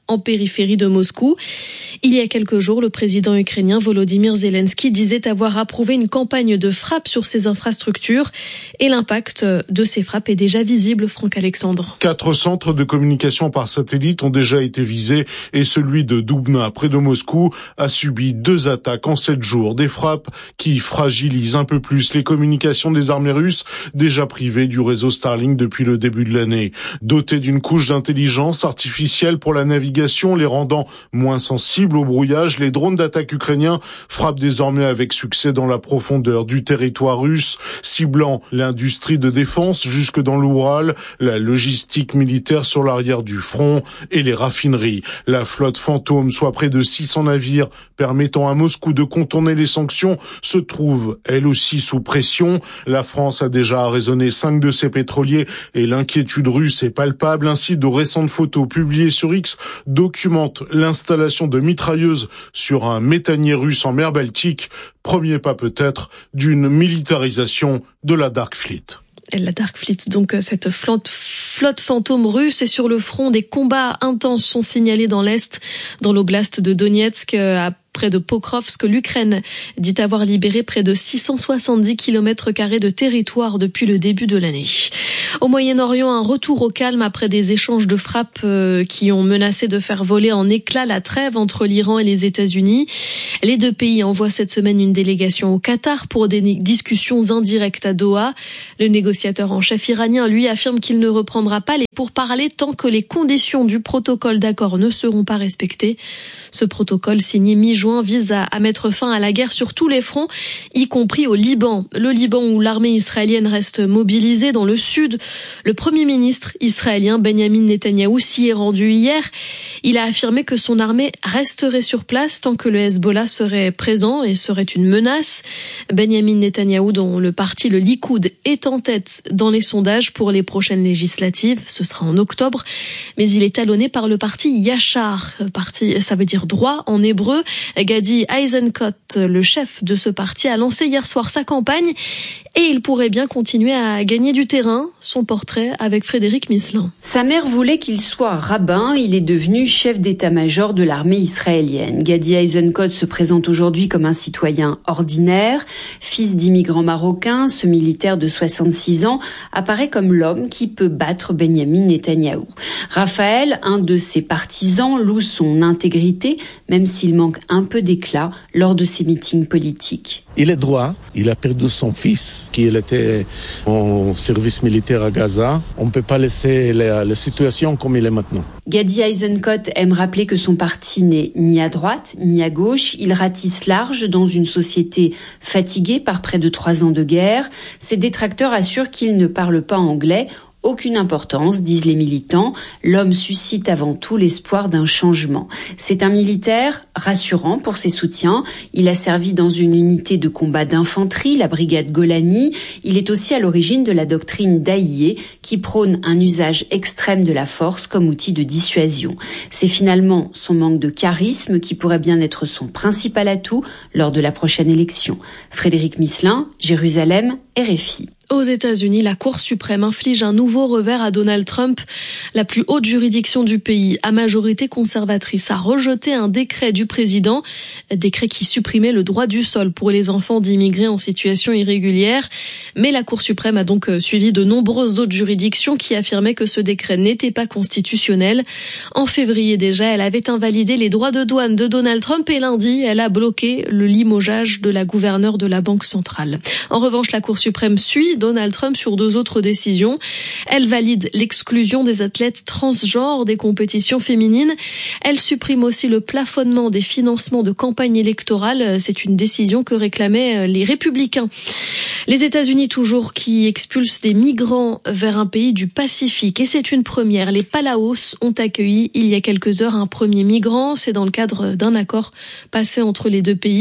en périphérie de Moscou. Il y a quelques jours, le président ukrainien Volodymyr Zelensky disait avoir approuvé une campagne de frappe sur ces infrastructures et l'impact de ces frappes est déjà visible, Franck Alexandre. 4 centres de communication par satellite ont déjà été visés et celui de Dubna, près de Moscou, a subi 2 attaques en 7 jours. Des frappes qui fragilisent un peu plus les communications des armées russes, déjà privées du réseau Starlink depuis le début de l'année. Dotés d'une couche d'intelligence artificielle pour la navigation, les rendant moins sensibles au brouillage, les drones d'attaque ukrainiens frappent désormais avec succès dans la profondeur du territoire russe, ciblant l'industrie de défense jusque dans l'Oural, la logistique militaire sur l'arrière du front et les raffineries. La flotte fantôme, soit près de 600 navires permettant à Moscou de contourner les sanctions, se trouve elle aussi sous pression. La France a déjà arraisonné 5 de ses pétroliers et l'inquiétude russe est palpable. Ainsi, de récentes photos publiées sur X documentent l'installation de mitrailleuses sur un méthanier russe en mer Baltique. Premier pas peut-être d'une militarisation de la Dark Fleet. La Dark Fleet, donc cette flotte fantôme russe, est sur le front. Des combats intenses sont signalés dans l'Est, dans l'oblast de Donetsk, près de Pokrovsk. L'Ukraine dit avoir libéré près de 670 km² de territoire depuis le début de l'année. Au Moyen-Orient, un retour au calme après des échanges de frappes qui ont menacé de faire voler en éclats la trêve entre l'Iran et les États-Unis. Les 2 pays envoient cette semaine une délégation au Qatar pour des discussions indirectes à Doha. Le négociateur en chef iranien, lui, affirme qu'il ne reprendra pas les pourparlers tant que les conditions du protocole d'accord ne seront pas respectées. Ce protocole signé mi-juin vise à mettre fin à la guerre sur tous les fronts, y compris au Liban. Le Liban où l'armée israélienne reste mobilisée dans le sud. Le Premier ministre israélien Benyamin Netanyahou s'y est rendu hier. Il a affirmé que son armée resterait sur place tant que le Hezbollah serait présent et serait une menace. Benyamin Netanyahou, dont le parti, le Likoud, est en tête dans les sondages pour les prochaines législatives. Ce sera en octobre. Mais il est talonné par le parti Yachar. Parti, ça veut dire droit en hébreu. Gadi Eisenkot, le chef de ce parti, a lancé hier soir sa campagne et il pourrait bien continuer à gagner du terrain. Son portrait avec Frédéric Misselin. Sa mère voulait qu'il soit rabbin. Il est devenu chef d'état-major de l'armée israélienne. Gadi Eisenkot se présente aujourd'hui comme un citoyen ordinaire. Fils d'immigrants marocains, ce militaire de 66 ans apparaît comme l'homme qui peut battre Benyamin Netanyahou. Raphaël, un de ses partisans, loue son intégrité, même s'il manque un peu d'éclat lors de ses meetings politiques. Il est droit, il a perdu son fils qui était en service militaire à Gaza. On ne peut pas laisser la situation comme il est maintenant. Gadi Eisenkot aime rappeler que son parti n'est ni à droite ni à gauche. Il ratisse large dans une société fatiguée par près de 3 ans de guerre. Ses détracteurs assurent qu'il ne parle pas anglais. Aucune importance, disent les militants. L'homme suscite avant tout l'espoir d'un changement. C'est un militaire rassurant pour ses soutiens. Il a servi dans une unité de combat d'infanterie, la brigade Golani. Il est aussi à l'origine de la doctrine d'Aïe, qui prône un usage extrême de la force comme outil de dissuasion. C'est finalement son manque de charisme qui pourrait bien être son principal atout lors de la prochaine élection. Frédéric Misselin, Jérusalem, RFI. Aux États-Unis, la Cour suprême inflige un nouveau revers à Donald Trump. La plus haute juridiction du pays, à majorité conservatrice, a rejeté un décret du président, décret qui supprimait le droit du sol pour les enfants d'immigrés en situation irrégulière. Mais la Cour suprême a donc suivi de nombreuses autres juridictions qui affirmaient que ce décret n'était pas constitutionnel. En février déjà, elle avait invalidé les droits de douane de Donald Trump et lundi, elle a bloqué le limogeage de la gouverneure de la Banque centrale. En revanche, la Cour suprême suit Donald Trump sur 2 autres décisions. Elle valide l'exclusion des athlètes transgenres des compétitions féminines. Elle supprime aussi le plafonnement des financements de campagne électorale. C'est une décision que réclamaient les républicains. Les États-Unis toujours qui expulsent des migrants vers un pays du Pacifique. Et c'est une première. Les Palaos ont accueilli il y a quelques heures un premier migrant. C'est dans le cadre d'un accord passé entre les 2 pays.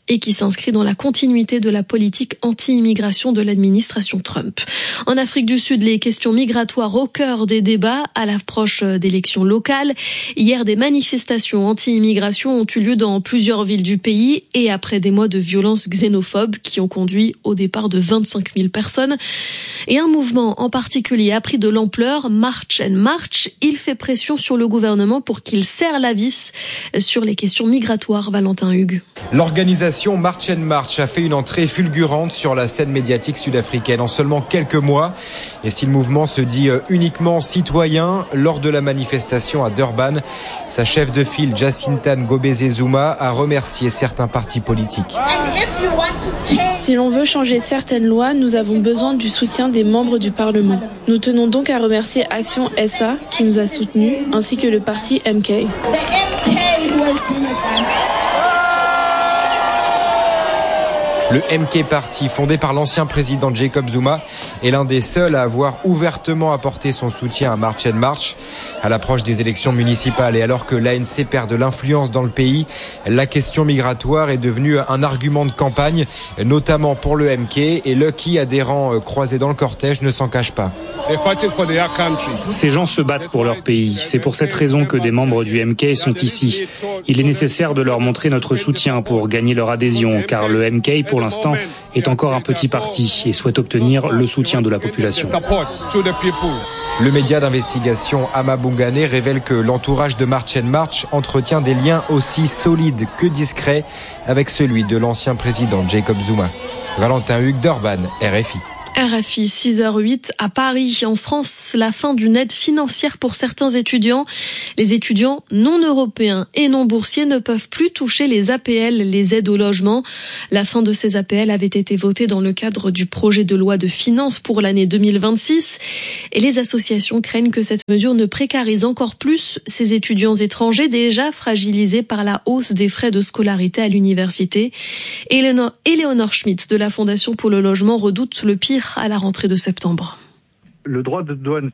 et qui s'inscrit dans la continuité de la politique anti-immigration de l'administration Trump. En Afrique du Sud, les questions migratoires au cœur des débats à l'approche d'élections locales. Hier, des manifestations anti-immigration ont eu lieu dans plusieurs villes du pays et après des mois de violences xénophobes qui ont conduit au départ de 25 000 personnes. Et un mouvement en particulier a pris de l'ampleur, March and March. Il fait pression sur le gouvernement pour qu'il serre la vis sur les questions migratoires. Valentin Hugues. L'organisation March and March a fait une entrée fulgurante sur la scène médiatique sud-africaine en seulement quelques mois. Et si le mouvement se dit uniquement citoyen, lors de la manifestation à Durban, sa chef de file Jacinta Ngobese Zuma a remercié certains partis politiques. Si l'on veut changer certaines lois, nous avons besoin du soutien des membres du Parlement. Nous tenons donc à remercier Action SA qui nous a soutenus, ainsi que le parti MK. Le MK Party, fondé par l'ancien président Jacob Zuma, est l'un des seuls à avoir ouvertement apporté son soutien à March and March. À l'approche des élections municipales et alors que l'ANC perd de l'influence dans le pays, la question migratoire est devenue un argument de campagne, notamment pour le MK, et Lucky, adhérent croisé dans le cortège, ne s'en cache pas. Ces gens se battent pour leur pays. C'est pour cette raison que des membres du MK sont ici. Il est nécessaire de leur montrer notre soutien pour gagner leur adhésion, car le MK, pour l'instant, est encore un petit parti et souhaite obtenir le soutien de la population. Le média d'investigation Amabungane révèle que l'entourage de March and March entretient des liens aussi solides que discrets avec celui de l'ancien président Jacob Zuma. Valentin Hugues, Durban, RFI. RFI 6h08 à Paris. En France, la fin d'une aide financière pour certains étudiants. Les étudiants non européens et non boursiers ne peuvent plus toucher les APL, les aides au logement. La fin de ces APL avait été votée dans le cadre du projet de loi de finances pour l'année 2026. Et les associations craignent que cette mesure ne précarise encore plus ces étudiants étrangers déjà fragilisés par la hausse des frais de scolarité à l'université. Éléonore Schmitt de la Fondation pour le logement redoute le pire à la rentrée de septembre. Le droit de douane.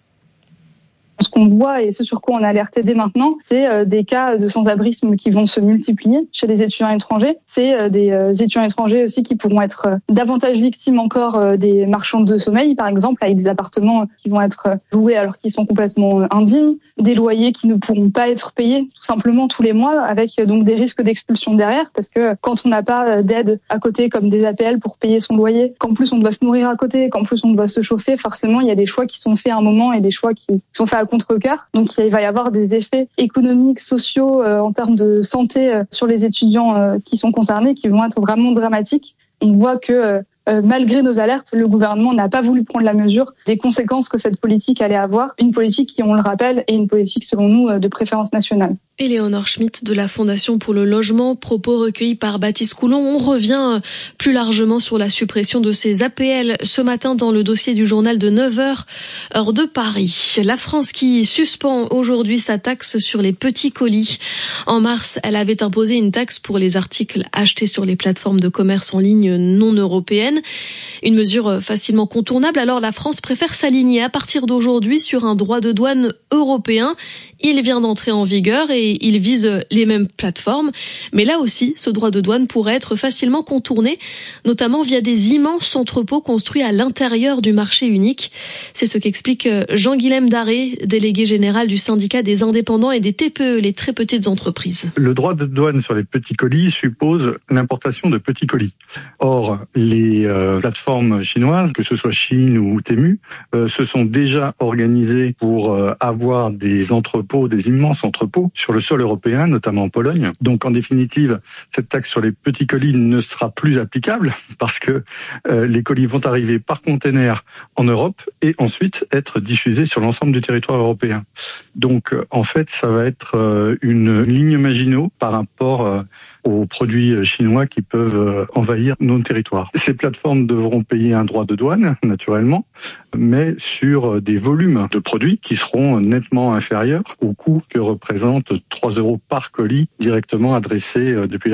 Ce qu'on voit et ce sur quoi on a alerté dès maintenant, c'est des cas de sans-abrisme qui vont se multiplier chez les étudiants étrangers. C'est des étudiants étrangers aussi qui pourront être davantage victimes encore des marchands de sommeil, par exemple, avec des appartements qui vont être loués alors qu'ils sont complètement indignes, des loyers qui ne pourront pas être payés tout simplement tous les mois, avec donc des risques d'expulsion derrière, parce que quand on n'a pas d'aide à côté comme des APL pour payer son loyer, qu'en plus on doit se nourrir à côté, qu'en plus on doit se chauffer, forcément il y a des choix qui sont faits à un moment et des choix qui sont faits à contre-cœur. Donc il va y avoir des effets économiques, sociaux, en termes de santé sur les étudiants qui sont concernés, qui vont être vraiment dramatiques. On voit que malgré nos alertes, le gouvernement n'a pas voulu prendre la mesure des conséquences que cette politique allait avoir. Une politique qui, on le rappelle, est une politique selon nous de préférence nationale. Éléonore Schmitt de la Fondation pour le logement, propos recueillis par Baptiste Coulon. On revient plus largement sur la suppression de ces APL ce matin dans le dossier du journal de 9h, heure de Paris. La France qui suspend aujourd'hui sa taxe sur les petits colis. En mars, elle avait imposé une taxe pour les articles achetés sur les plateformes de commerce en ligne non européennes. Une mesure facilement contournable. Alors la France préfère s'aligner à partir d'aujourd'hui sur un droit de douane européen. Il vient d'entrer en vigueur et il vise les mêmes plateformes. Mais là aussi, ce droit de douane pourrait être facilement contourné, notamment via des immenses entrepôts construits à l'intérieur du marché unique. C'est ce qu'explique Jean-Guilhem Daré, délégué général du syndicat des indépendants et des TPE, les très petites entreprises. Le droit de douane sur les petits colis suppose l'importation de petits colis. Or, les plateformes chinoises, que ce soit Chine ou Temu, se sont déjà organisées pour avoir des entrepôts, des immenses entrepôts sur le sol européen, notamment en Pologne. Donc en définitive, cette taxe sur les petits colis ne sera plus applicable parce que les colis vont arriver par container en Europe et ensuite être diffusés sur l'ensemble du territoire européen. Donc en fait, ça va être une ligne Maginot par rapport aux produits chinois qui peuvent envahir nos territoires. Ces plateformes devront payer un droit de douane, naturellement, mais sur des volumes de produits qui seront nettement inférieurs au coût que représente 3 € par colis directement adressé depuis la Chine.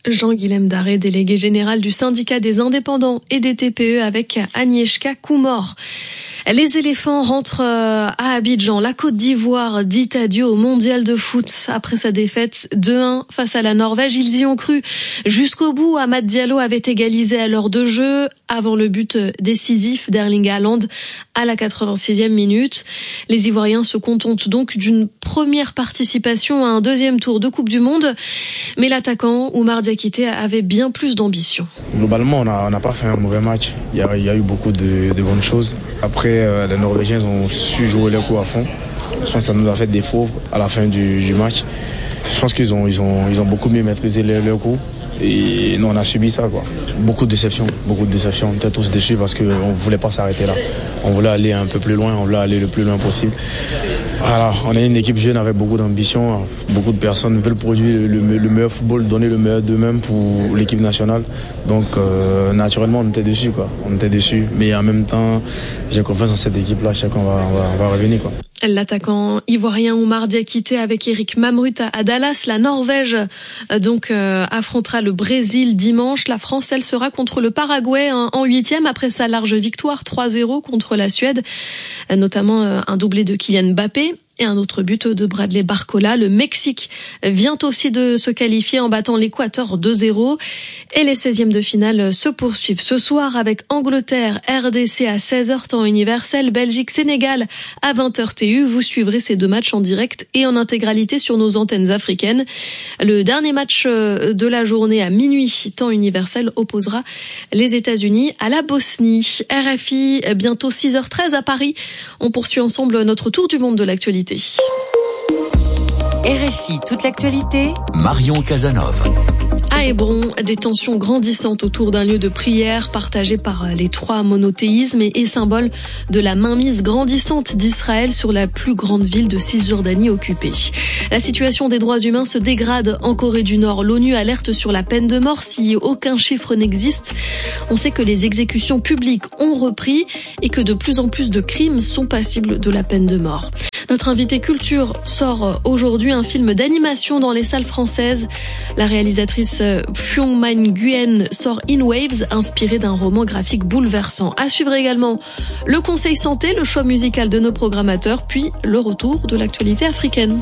Jean-Guilhem Daré, délégué général du syndicat des indépendants et des TPE avec Agnieszka Koumor. Les éléphants rentrent à Abidjan. La Côte d'Ivoire dit adieu au mondial de foot. Après sa défaite 2-1 face à la Norvège, ils y ont cru jusqu'au bout. Amad Diallo avait égalisé à l'heure de jeu avant le but décisif d'Erling Haaland à la 86e minute. Les Ivoiriens se contentent donc d'une première participation à un deuxième tour de Coupe du Monde. Mais l'attaquant Oumar Diakité avait bien plus d'ambition. Globalement, on n'a pas fait un mauvais match. Il y a eu beaucoup de bonnes choses. Après, les Norvégiens ont su jouer leur coup à fond. Je pense que ça nous a fait défaut à la fin du match. Je pense qu'ils ont beaucoup mieux maîtrisé leur coup. Et nous, on a subi ça, quoi. Beaucoup de déceptions. On était tous déçus parce qu'on ne voulait pas s'arrêter là. On voulait aller un peu plus loin, on voulait aller le plus loin possible. Voilà, on est une équipe jeune avec beaucoup d'ambition. Beaucoup de personnes veulent produire le meilleur football, donner le meilleur d'eux-mêmes pour l'équipe nationale. Donc, naturellement, on était déçus, quoi. Mais en même temps, j'ai confiance en cette équipe-là. Je sais qu'on va revenir, quoi. L'attaquant ivoirien Oumar Diakité avec Eric Mamrut à Dallas. La Norvège affrontera le Brésil dimanche. La France, elle sera contre le Paraguay en 8e après sa large victoire 3-0 contre la Suède, notamment un doublé de Kylian Mbappé et un autre but de Bradley Barcola. Le Mexique vient aussi de se qualifier en battant l'Équateur 2-0. Et les 16e de finale se poursuivent ce soir avec Angleterre, RDC à 16h temps universel, Belgique, Sénégal à 20h TU. Vous suivrez ces deux matchs en direct et en intégralité sur nos antennes africaines. Le dernier match de la journée à minuit temps universel opposera les États-Unis à la Bosnie. RFI, bientôt 6h13 à Paris. On poursuit ensemble notre tour du monde de l'actualité. RFI, toute l'actualité. Marion Casanov. À Hébron, des tensions grandissantes autour d'un lieu de prière partagé par les trois monothéismes et symbole de la mainmise grandissante d'Israël sur la plus grande ville de Cisjordanie occupée. La situation des droits humains se dégrade en Corée du Nord. L'ONU alerte sur la peine de mort si aucun chiffre n'existe. On sait que les exécutions publiques ont repris et que de plus en plus de crimes sont passibles de la peine de mort. Notre invité culture sort aujourd'hui un film d'animation dans les salles françaises. La réalisatrice Fyung Man Nguyen sort In Waves, inspiré d'un roman graphique bouleversant. À suivre également le Conseil Santé, le choix musical de nos programmateurs, puis le retour de l'actualité africaine.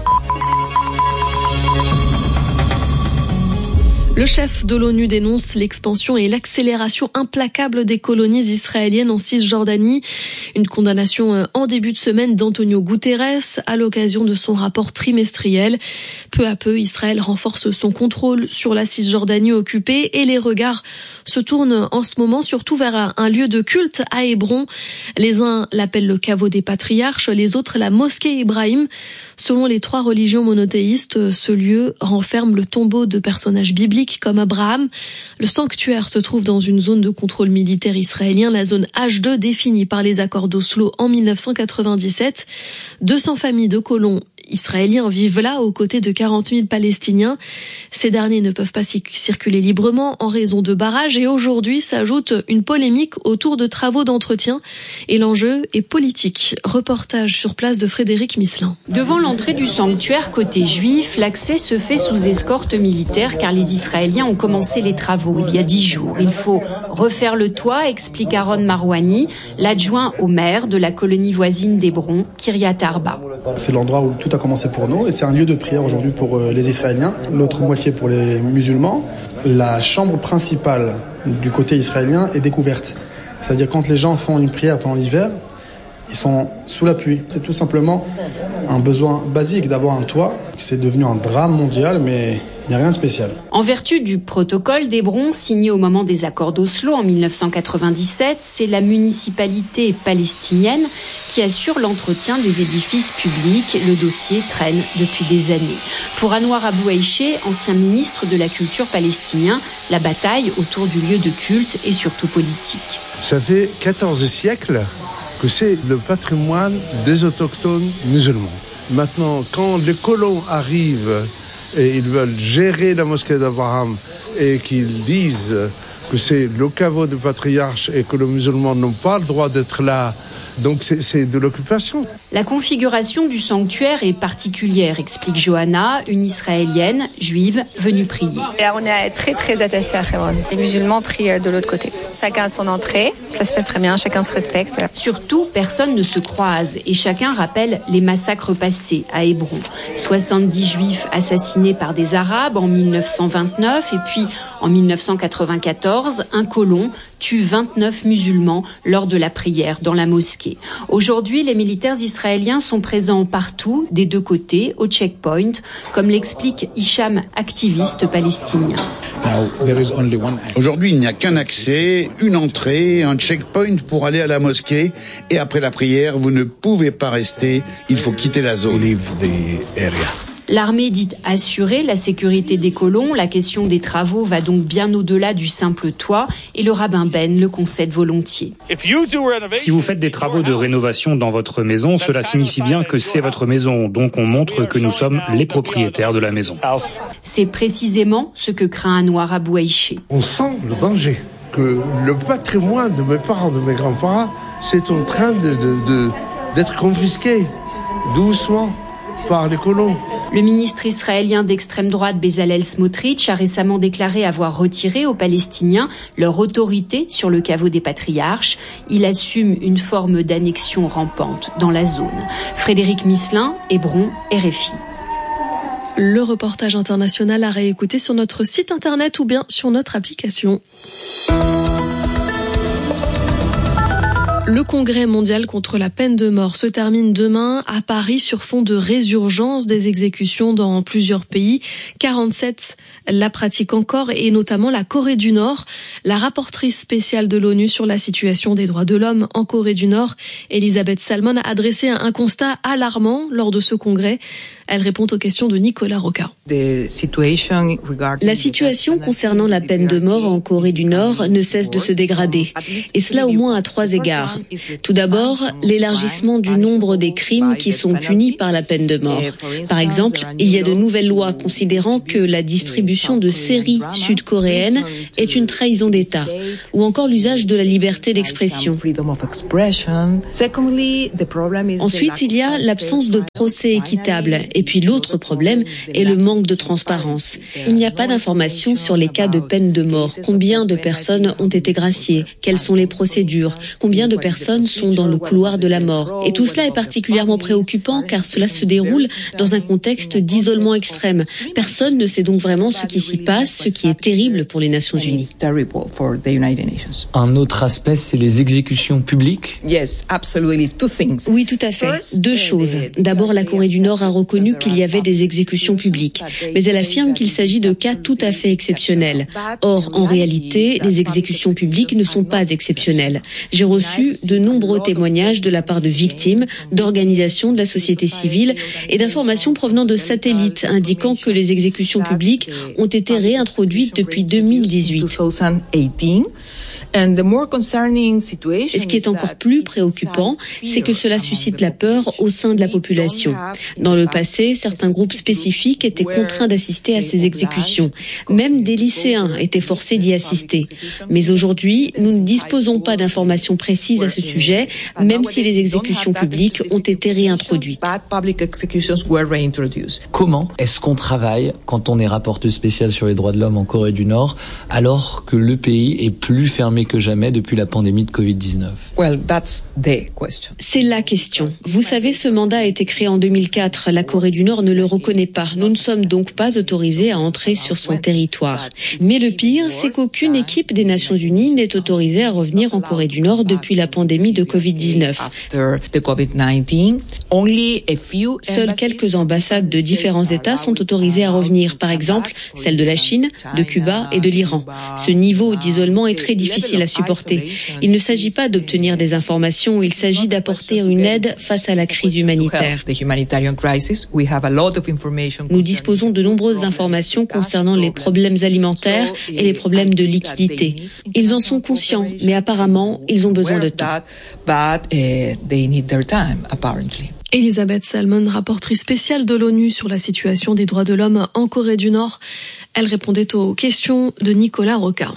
Le chef de l'ONU dénonce l'expansion et l'accélération implacable des colonies israéliennes en Cisjordanie. Une condamnation en début de semaine d'Antonio Guterres à l'occasion de son rapport trimestriel. Peu à peu, Israël renforce son contrôle sur la Cisjordanie occupée et les regards se tournent en ce moment surtout vers un lieu de culte à Hébron. Les uns l'appellent le caveau des patriarches, les autres la mosquée Ibrahim. Selon les trois religions monothéistes, ce lieu renferme le tombeau de personnages bibliques comme Abraham. Le sanctuaire se trouve dans une zone de contrôle militaire israélien, la zone H2 définie par les accords d'Oslo en 1997. 200 familles de colons israéliens vivent là aux côtés de 40 000 Palestiniens. Ces derniers ne peuvent pas circuler librement en raison de barrages et aujourd'hui s'ajoute une polémique autour de travaux d'entretien et l'enjeu est politique. Reportage sur place de Frédéric Misselin. Devant l'entrée du sanctuaire côté juif, l'accès se fait sous escorte militaire car les Israéliens ont commencé les travaux il y a 10 jours. Il faut refaire le toit, explique Aaron Marouani, l'adjoint au maire de la colonie voisine d'Hébron, Kiryat Arba. C'est l'endroit où tout a commencé pour nous et c'est un lieu de prière aujourd'hui pour les Israéliens, l'autre moitié pour les musulmans. La chambre principale du côté israélien est découverte. C'est-à-dire quand les gens font une prière pendant l'hiver, ils sont sous la pluie. C'est tout simplement un besoin basique d'avoir un toit. C'est devenu un drame mondial, mais il n'y a rien de spécial. En vertu du protocole d'Hébron signé au moment des accords d'Oslo en 1997, c'est la municipalité palestinienne qui assure l'entretien des édifices publics. Le dossier traîne depuis des années. Pour Anwar Abou Aïché, ancien ministre de la Culture palestinien, la bataille autour du lieu de culte est surtout politique. Ça fait 14 siècles que c'est le patrimoine des autochtones musulmans. Maintenant, quand les colons arrivent et ils veulent gérer la mosquée d'Abraham et qu'ils disent que c'est le caveau du patriarche et que les musulmans n'ont pas le droit d'être là Donc c'est de l'occupation. La configuration du sanctuaire est particulière, explique Johanna, une Israélienne juive venue prier. Et on est très très attachés à Hebron. Les musulmans prient de l'autre côté. Chacun a son entrée, ça se passe très bien, chacun se respecte. Surtout, personne ne se croise et chacun rappelle les massacres passés à Hébron. 70 juifs assassinés par des Arabes en 1929 et puis en 1994, un colon tue 29 musulmans lors de la prière dans la mosquée. Aujourd'hui, les militaires israéliens sont présents partout, des deux côtés, au checkpoint, comme l'explique Hicham, activiste palestinien. Aujourd'hui, il n'y a qu'un accès, une entrée, un checkpoint pour aller à la mosquée. Et après la prière, vous ne pouvez pas rester, il faut quitter la zone. L'armée dit assurer la sécurité des colons. La question des travaux va donc bien au-delà du simple toit et le rabbin Ben le concède volontiers. Si vous faites des travaux de rénovation dans votre maison, cela signifie bien que c'est votre maison. Donc on montre que nous sommes les propriétaires de la maison. C'est précisément ce que craint Anwar Abouaïché. On sent le danger, que le patrimoine de mes parents, de mes grands-parents, c'est en train d'être confisqué doucement par les colons. Le ministre israélien d'extrême droite Bezalel Smotrich a récemment déclaré avoir retiré aux Palestiniens leur autorité sur le caveau des patriarches. Il assume une forme d'annexion rampante dans la zone. Frédéric Misselin, Hébron, RFI. Le reportage international à réécouter sur notre site internet ou bien sur notre application. Le congrès mondial contre la peine de mort se termine demain à Paris sur fond de résurgence des exécutions dans plusieurs pays. 47 la pratiquent encore et notamment la Corée du Nord. La rapporteure spéciale de l'ONU sur la situation des droits de l'homme en Corée du Nord, Elisabeth Salmon, a dressé un constat alarmant lors de ce congrès. Elle répond aux questions de Nicolas Roca. La situation concernant la peine de mort en Corée du Nord ne cesse de se dégrader. Et cela au moins à 3 égards. Tout d'abord, l'élargissement du nombre des crimes qui sont punis par la peine de mort. Par exemple, il y a de nouvelles lois considérant que la distribution de séries sud-coréennes est une trahison d'État, ou encore l'usage de la liberté d'expression. Ensuite, il y a l'absence de procès équitable. Et puis l'autre problème est le manque de transparence. Il n'y a pas d'informations sur les cas de peine de mort. Combien de personnes ont été graciées? Quelles sont les procédures? Combien de personnes sont dans le couloir de la mort? Et tout cela est particulièrement préoccupant car cela se déroule dans un contexte d'isolement extrême. Personne ne sait donc vraiment ce qui s'y passe, ce qui est terrible pour les Nations Unies. Un autre aspect, c'est les exécutions publiques. Oui, tout à fait. 2 choses. D'abord, la Corée du Nord a reconnu qu'il y avait des exécutions publiques, mais elle affirme qu'il s'agit de cas tout à fait exceptionnels. Or, en réalité, les exécutions publiques ne sont pas exceptionnelles. J'ai reçu de nombreux témoignages de la part de victimes, d'organisations de la société civile et d'informations provenant de satellites indiquant que les exécutions publiques ont été réintroduites depuis 2018. Et ce qui est encore plus préoccupant, c'est que cela suscite la peur au sein de la population. Dans le passé, certains groupes spécifiques étaient contraints d'assister à ces exécutions. Même des lycéens étaient forcés d'y assister. Mais aujourd'hui, nous ne disposons pas d'informations précises à ce sujet, même si les exécutions publiques ont été réintroduites. Comment est-ce qu'on travaille quand on est rapporteur spécial sur les droits de l'homme en Corée du Nord, alors que le pays est plus fermé que jamais depuis la pandémie de Covid-19? C'est la question. Vous savez, ce mandat a été créé en 2004. La Corée du Nord ne le reconnaît pas. Nous ne sommes donc pas autorisés à entrer sur son territoire. Mais le pire, c'est qu'aucune équipe des Nations Unies n'est autorisée à revenir en Corée du Nord depuis la pandémie de Covid-19. Seules quelques ambassades de différents États sont autorisées à revenir. Par exemple, celle de la Chine, de Cuba et de l'Iran. Ce niveau d'isolement est très difficile à supporter. Il ne s'agit pas d'obtenir des informations, il s'agit d'apporter une aide face à la crise humanitaire. Nous disposons de nombreuses informations concernant les problèmes alimentaires et les problèmes de liquidité. Ils en sont conscients, mais apparemment, ils ont besoin de temps. Elisabeth Salmon, rapporteure spéciale de l'ONU sur la situation des droits de l'homme en Corée du Nord. Elle répondait aux questions de Nicolas Roca.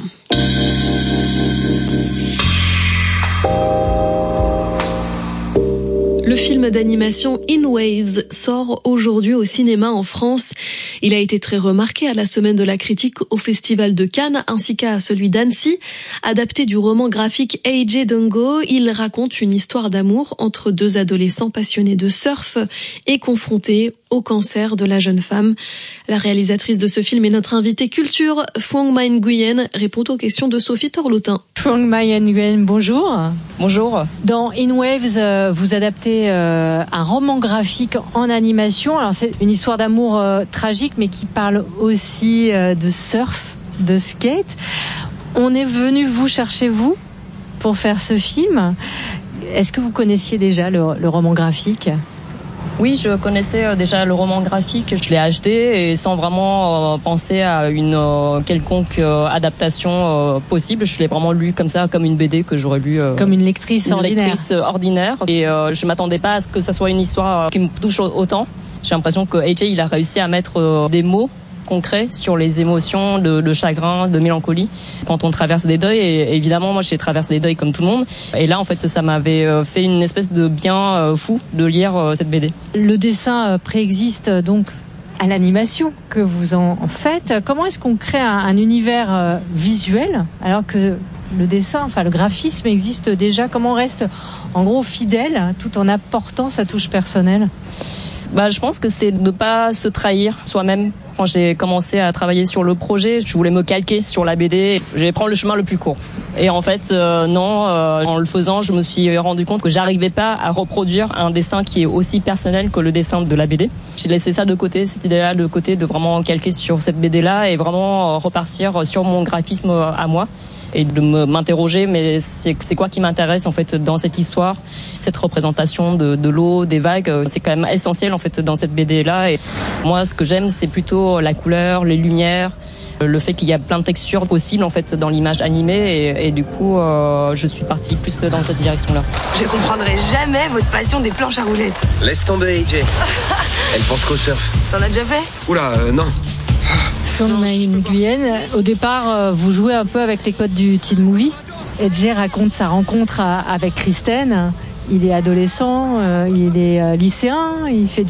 Le film d'animation In Waves sort aujourd'hui au cinéma en France. Il a été très remarqué à la Semaine de la critique au Festival de Cannes ainsi qu'à celui d'Annecy. Adapté du roman graphique AJ Dongo, il raconte une histoire d'amour entre deux adolescents passionnés de surf et confrontés au cancer de la jeune femme. La réalisatrice de ce film est notre invitée culture. Phuong My Nguyen répond aux questions de Sophie Torlotin. Phuong My Nguyen, bonjour. Bonjour. Dans In Waves, vous adaptez un roman graphique en animation. Alors c'est une histoire d'amour tragique, mais qui parle aussi de surf, de skate. On est venu vous chercher, vous, pour faire ce film. Est-ce que vous connaissiez déjà le roman graphique ? Oui, je connaissais déjà le roman graphique. Je l'ai acheté et sans vraiment penser à une quelconque adaptation possible. Je l'ai vraiment lu comme ça, comme une BD que j'aurais lu. Comme une lectrice ordinaire. Et je m'attendais pas à ce que ça soit une histoire qui me touche autant. J'ai l'impression que AJ, il a réussi à mettre des mots concret sur les émotions de chagrin, de mélancolie quand on traverse des deuils. Et évidemment, moi, j'ai traversé des deuils comme tout le monde. Et là, en fait, ça m'avait fait une espèce de bien fou de lire cette BD. Le dessin préexiste donc à l'animation que vous en faites. Comment est-ce qu'on crée un univers visuel alors que le dessin, enfin le graphisme existe déjà? Comment on reste en gros fidèle tout en apportant sa touche personnelle? Je pense que c'est de pas se trahir soi-même. Quand j'ai commencé à travailler sur le projet, je voulais me calquer sur la BD. Je vais prendre le chemin le plus court. Et en fait, non. En le faisant, je me suis rendu compte que j'arrivais pas à reproduire un dessin qui est aussi personnel que le dessin de la BD. J'ai laissé ça de côté, cette idée-là de côté, de vraiment calquer sur cette BD-là et vraiment repartir sur mon graphisme à moi. Et de m'interroger, mais c'est quoi qui m'intéresse en fait dans cette histoire, cette représentation de l'eau, des vagues, c'est quand même essentiel en fait dans cette BD là. Et moi, ce que j'aime, c'est plutôt la couleur, les lumières, le fait qu'il y a plein de textures possibles en fait dans l'image animée. Et du coup, je suis partie plus dans cette direction-là. Je comprendrai jamais votre passion des planches à roulettes. Laisse tomber, AJ. Elle pense qu'au surf. T'en as déjà fait? Oula, non. Phuong My Nguyen, au départ, vous jouez un peu avec les codes du teen movie. AJ raconte sa rencontre avec Kristen. Il est adolescent, il est lycéen, il fait